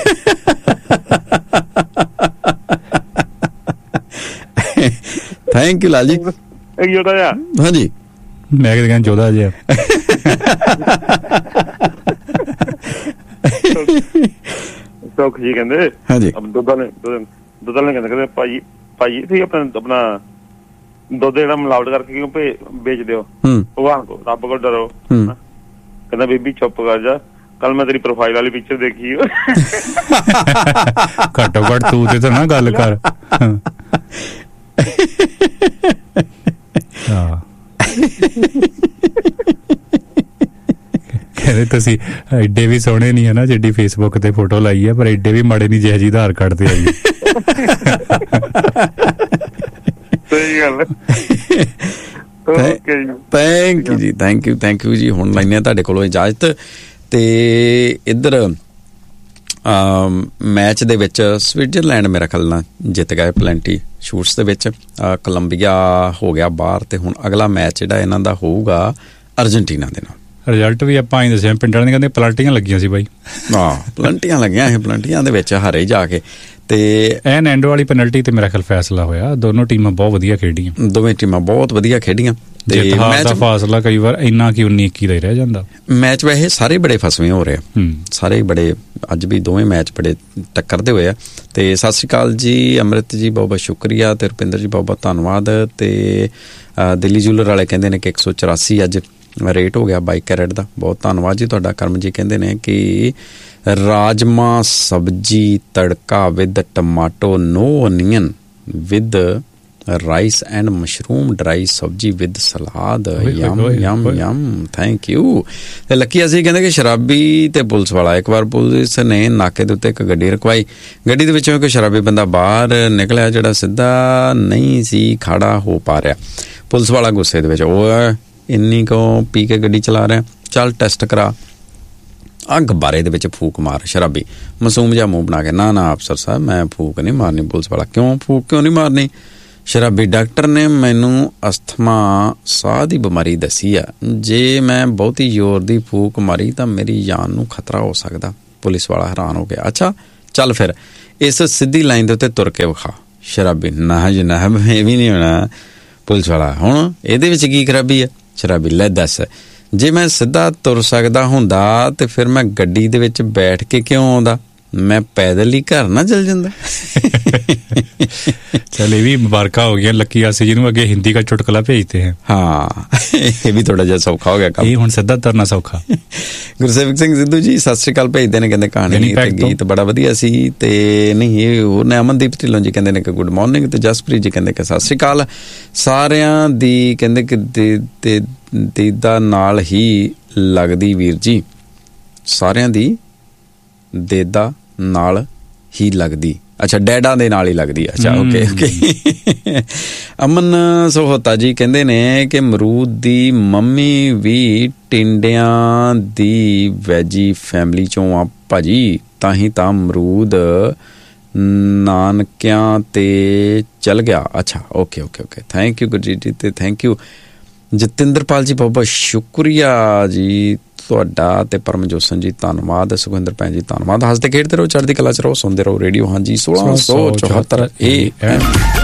Thank you Lal ji. ਹਾਂਜੀ, ਮੈਂ ਕਿਤੇ ਕਹਿੰਦਾ 14 ਜਿਹਾ ਸੁੱਖ ਜੀ ਕਹਿੰਦੇ ਹਾਂਜੀ ਦੁੱਧ ਵਾਲੇ ਕਹਿੰਦੇ ਭਾਈ ਤੁਸੀਂ ਆਪਣਾ ਦੁੱਧ ਜਿਹੜਾ ਮਿਲਾਵਟ ਕਰਕੇ ਕਿਉਂ ਵੇਚਦੇ ਹੋ? ਭਗਵਾਨ ਕੋ ਰੱਬ ਕੋ ਡਰੋ। ਕਹਿੰਦਾ ਬੀਬੀ ਚੁੱਪ ਕਰ ਜਾ, ਕੱਲ ਮੈਂ ਤੇਰੀ ਪ੍ਰੋਫਾਈਲ ਵਾਲੀ ਪਿਕਚਰ ਦੇਖੀ। ਘੱਟੋ ਘੱਟ ਤੂੰ ਤੇ ਤਾਂ ਨਾ ਗੱਲ ਕਰ। ਕਹਿੰਦੇ ਤੁਸੀਂ ਐਡੇ ਵੀ ਸੋਹਣੇ ਨਹੀਂ ਹੈ ਨਾ ਜਿੱਡੀ ਫੇਸਬੁੱਕ ਤੇ ਫੋਟੋ ਲਾਈ ਹੈ, ਪਰ ਐਡੇ ਵੀ ਮਾੜੇ ਨਹੀਂ ਜਿਹੇ ਜੀ ਆਧਾਰ ਕਾਰਡ ਤੇ ਆਈ। ਸਹੀ ਗੱਲ। ਥੈਂਕ ਯੂ ਜੀ। ਹੁਣ ਲੈਂਦੇ ਆ ਤੁਹਾਡੇ ਕੋਲੋਂ ਇਜਾਜ਼ਤ। ਤੇ ਇੱਧਰ ਮੈਚ ਦੇ ਵਿੱਚ ਸਵਿਟਜ਼ਰਲੈਂਡ ਮੇਰਾ ਖਿਆਲ ਨਾਲ ਜਿੱਤ ਗਏ ਪਲੈਂਟੀ ਸ਼ੂਟਸ ਦੇ ਵਿੱਚ। ਕੋਲੰਬੀਆ ਹੋ ਗਿਆ ਬਾਹਰ, ਤੇ ਹੁਣ ਅਗਲਾ ਮੈਚ ਜਿਹੜਾ ਇਹਨਾਂ ਦਾ ਹੋਊਗਾ ਅਰਜਨਟੀਨਾ ਦੇ ਨਾਲ। ਰਿਜ਼ਲਟ ਵੀ ਆਪਾਂ ਹੀ ਦੱਸਿਆ, ਪਿੰਡਾਂ ਦੇ ਕਹਿੰਦੇ ਪਲੰਟੀਆਂ ਲੱਗੀਆਂ ਸੀ ਬਾਈ। ਪਲੰਟੀਆਂ ਲੱਗੀਆਂ ਇਹ, ਪਲੰਟੀਆਂ ਦੇ ਵਿੱਚ ਹਾਰੇ ਜਾ ਕੇ। ਤੇ ਐਨ ਐਂਡ ਵਾਲੀ ਪੈਨਲਟੀ ਤੇ ਮੇਰਾ ਖਿਆਲ ਫੈਸਲਾ ਹੋਇਆ। ਦੋਨੋਂ ਟੀਮਾਂ ਬਹੁਤ ਵਧੀਆ ਖੇਡੀਆਂ, ਦੋਵੇਂ ਟੀਮਾਂ ਬਹੁਤ ਵਧੀਆ ਖੇਡੀਆਂ। ਤੇ ਮੈਚ ਦਾ ਫਾਸਲਾ ਕਈ ਵਾਰ ਇੰਨਾ ਕਿ 19-21 ਦਾ ਹੀ ਰਹਿ ਜਾਂਦਾ। ਮੈਚ ਵੈਸੇ ਸਾਰੇ ਬੜੇ ਫਸਵੇਂ ਹੋ ਰਹੇ ਆ, ਸਾਰੇ ਬੜੇ। ਅੱਜ ਵੀ ਦੋਵੇਂ ਮੈਚ ਬੜੇ ਟੱਕਰ ਦੇ ਹੋਏ ਆ। ਤੇ ਸਤਿ ਸ਼੍ਰੀ ਅਕਾਲ ਜੀ ਅੰਮ੍ਰਿਤ ਜੀ, ਬਹੁਤ ਬਹੁਤ ਸ਼ੁਕਰੀਆ। ਤੇ ਰੁਪਿੰਦਰ ਜੀ ਬਹੁਤ ਬਹੁਤ ਧੰਨਵਾਦ। ਤੇ ਦਿੱਲੀ ਜੂਲਰ ਵਾਲੇ ਕਹਿੰਦੇ ਨੇ ਕਿ 184 ਅੱਜ ਰੇਟ ਹੋ ਗਿਆ 22 ਕੈਰਟ ਦਾ, ਬਹੁਤ ਧੰਨਵਾਦ ਜੀ ਤੁਹਾਡਾ। ਕਰਮ ਜੀ ਕਹਿੰਦੇ ਨੇ ਕਿ ਰਾਜਮਾ ਸਬਜੀ ਤੜਕਾ with tomato no onion with rice and mushroom dry ਸਬਜੀ with salad, Yama thank you. ਤੇ ਲੱਕੀ ਅਸੀਂ ਕਹਿੰਦੇ ਕਿ ਸ਼ਰਾਬੀ ਤੇ ਪੁਲਿਸ ਵਾਲਾ, ਇੱਕ ਵਾਰ ਪੁਲਿਸ ਨੇ ਨਾਕੇ ਦੇ ਉੱਤੇ ਇੱਕ ਗੱਡੀ ਰੁਕਵਾਈ, ਗੱਡੀ ਦੇ ਵਿੱਚੋਂ ਇੱਕ ਸ਼ਰਾਬੀ ਬੰਦਾ ਬਾਹਰ ਨਿਕਲਿਆ ਜਿਹੜਾ ਸਿੱਧਾ ਨਹੀਂ ਸੀ ਖੜਾ ਹੋ ਪਾ ਰਿਹਾ। ਪੁਲਿਸ ਵਾਲਾ ਗੁੱਸੇ ਦੇ ਵਿੱਚ, ਉਹ ਇੰਨੀ ਕੁ ਪੀ ਕੇ ਗੱਡੀ ਚਲਾ ਰਿਹਾ, ਚੱਲ ਟੈਸਟ ਕਰਾ। ਅੱਗ ਬਾਰੇ ਦੇ ਵਿੱਚ ਫੂਕ ਮਾਰ। ਸ਼ਰਾਬੀ ਮਾਸੂਮ ਜਿਹਾ ਮੂੰਹ ਬਣਾ ਕੇ, ਨਾ ਅਫਸਰ ਸਾਹਿਬ ਮੈਂ ਫੂਕ ਨਹੀਂ ਮਾਰਨੀ। ਪੁਲਿਸ ਵਾਲਾ, ਕਿਉਂ ਫੂਕ ਕਿਉਂ ਨਹੀਂ ਮਾਰਨੀ? ਸ਼ਰਾਬੀ ਡਾਕਟਰ ਨੇ ਮੈਨੂੰ ਅਸਥਮਾ ਸਾਹ ਦੀ ਬਿਮਾਰੀ ਦੱਸੀ ਆ, ਜੇ ਮੈਂ ਬਹੁਤੀ ਜ਼ੋਰ ਦੀ ਫੂਕ ਮਾਰੀ ਤਾਂ ਮੇਰੀ ਜਾਨ ਨੂੰ ਖਤਰਾ ਹੋ ਸਕਦਾ। ਪੁਲਿਸ ਵਾਲਾ ਹੈਰਾਨ ਹੋ ਗਿਆ। ਅੱਛਾ ਚੱਲ ਫਿਰ ਇਸ ਸਿੱਧੀ ਲਾਈਨ ਦੇ ਉੱਤੇ ਤੁਰ ਕੇ ਵਿਖਾ। ਸ਼ਰਾਬੀ ਨਾ ਜਨਾਬ ਇਹ ਵੀ ਨਹੀਂ ਹੋਣਾ। ਪੁਲਿਸ ਵਾਲਾ ਹੁਣ ਇਹਦੇ ਵਿੱਚ ਕੀ ਖਰਾਬੀ ਆ? ਸ਼ਰਾਬੀ ਲੈ ਦੱਸ, ਜੇ ਮੈਂ ਸਿੱਧਾ ਤੁਰ ਸਕਦਾ ਹੁੰਦਾ ਤੇ ਫਿਰ ਮੈਂ ਗੱਡੀ ਦੇ ਵਿੱਚ ਬੈਠ ਕੇ ਕਿਉਂ ਆਉਂਦਾ? ਮੈਂ ਪੈਦਲ ਹੀ ਘਰ ਨਾ ਚਲ ਜਾਂਦਾ। चल ये भी मुबारका हो गया लक्की आसी जी ਨੂੰ ਅੱਗੇ ਹਿੰਦੀ ਦਾ ਚੁਟਕਲਾ ਭੇਜਤੇ हैं। हाँ ਇਹ ਵੀ ਥੋੜਾ ਜਿਹਾ ਸੌਖਾ ਹੋ ਗਿਆ ਕੰਮ। ਇਹ ਹੁਣ ਸਿੱਧਾ ਤਰਨਾ ਸੌਖਾ। ਗੁਰਸੇਵਕ ਸਿੰਘ ਸਿੱਧੂ ਜੀ ਸਤਿ ਸ਼੍ਰੀ ਅਕਾਲ ਭੇਜਦੇ ਨੇ, ਕਹਿੰਦੇ ਕਹਾਣੀ ਤੇ ਗੀਤ ਬੜਾ ਵਧੀਆ ਸੀ। ਤੇ ਨਹੀਂ ਇਹ ਹੋਰ ਨੇ ਅਮਨਦੀਪ ਢਿੱਲੋਂ ਜੀ ਕਹਿੰਦੇ ਨੇ ਕਿ ਗੁੱਡ ਮਾਰਨਿੰਗ, ਤੇ ਜਸਪ੍ਰੀਤ ਜੀ ਕਹਿੰਦੇ ਕਿ ਸਤਿ ਸ਼੍ਰੀ ਅਕਾਲ ਸਾਰਿਆਂ ਦੀ, ਕਹਿੰਦੇ ਕਿ ਦੀਦਾ ਨਾਲ ਹੀ ਲੱਗਦੀ ਵੀਰ ਜੀ, ਸਾਰਿਆਂ ਦੀ ਦੇਦਾ ਨਾਲ ਹੀ ਲੱਗਦੀ। ਅੱਛਾ ਡੈਡਾ ਦੇ ਨਾਲ ਹੀ ਲੱਗਦੀ। ਅੱਛਾ ਓਕੇ। ਅਮਨ ਸੋਹਤਾ ਜੀ ਕਹਿੰਦੇ ਨੇ ਕਿ ਅਮਰੂਦ ਦੀ ਮੰਮੀ ਵੀ ਟਿੰਡਿਆਂ ਦੀ ਵੈਜੀ ਫੈਮਿਲੀ ਚੋਂ ਆ ਭਾਜੀ, ਤਾਂ ਹੀ ਤਾਂ ਅਮਰੂਦ ਨਾਨਕਿਆਂ ਤੇ ਚਲ ਗਿਆ। ਅੱਛਾ okay okay okay, thank you Gurjeet ਜੀ, ਤੇ ਥੈਂਕ ਯੂ ਜਤਿੰਦਰਪਾਲ ਜੀ, ਬਹੁਤ ਬਹੁਤ ਸ਼ੁਕਰੀਆ ਜੀ ਤੁਹਾਡਾ, ਤੇ ਪਰਮਜੋਸਨ ਜੀ ਧੰਨਵਾਦ, ਸੁਖਿੰਦਰ ਭੈਣ ਜੀ ਧੰਨਵਾਦ। ਹੱਸਦੇ ਖੇਡਦੇ ਰਹੋ, ਚੜ੍ਹਦੀ ਕਲਾ 'ਚ ਰਹੋ, ਸੁਣਦੇ ਰਹੋ ਰੇਡੀਓ ਹਾਂਜੀ 1674 AM।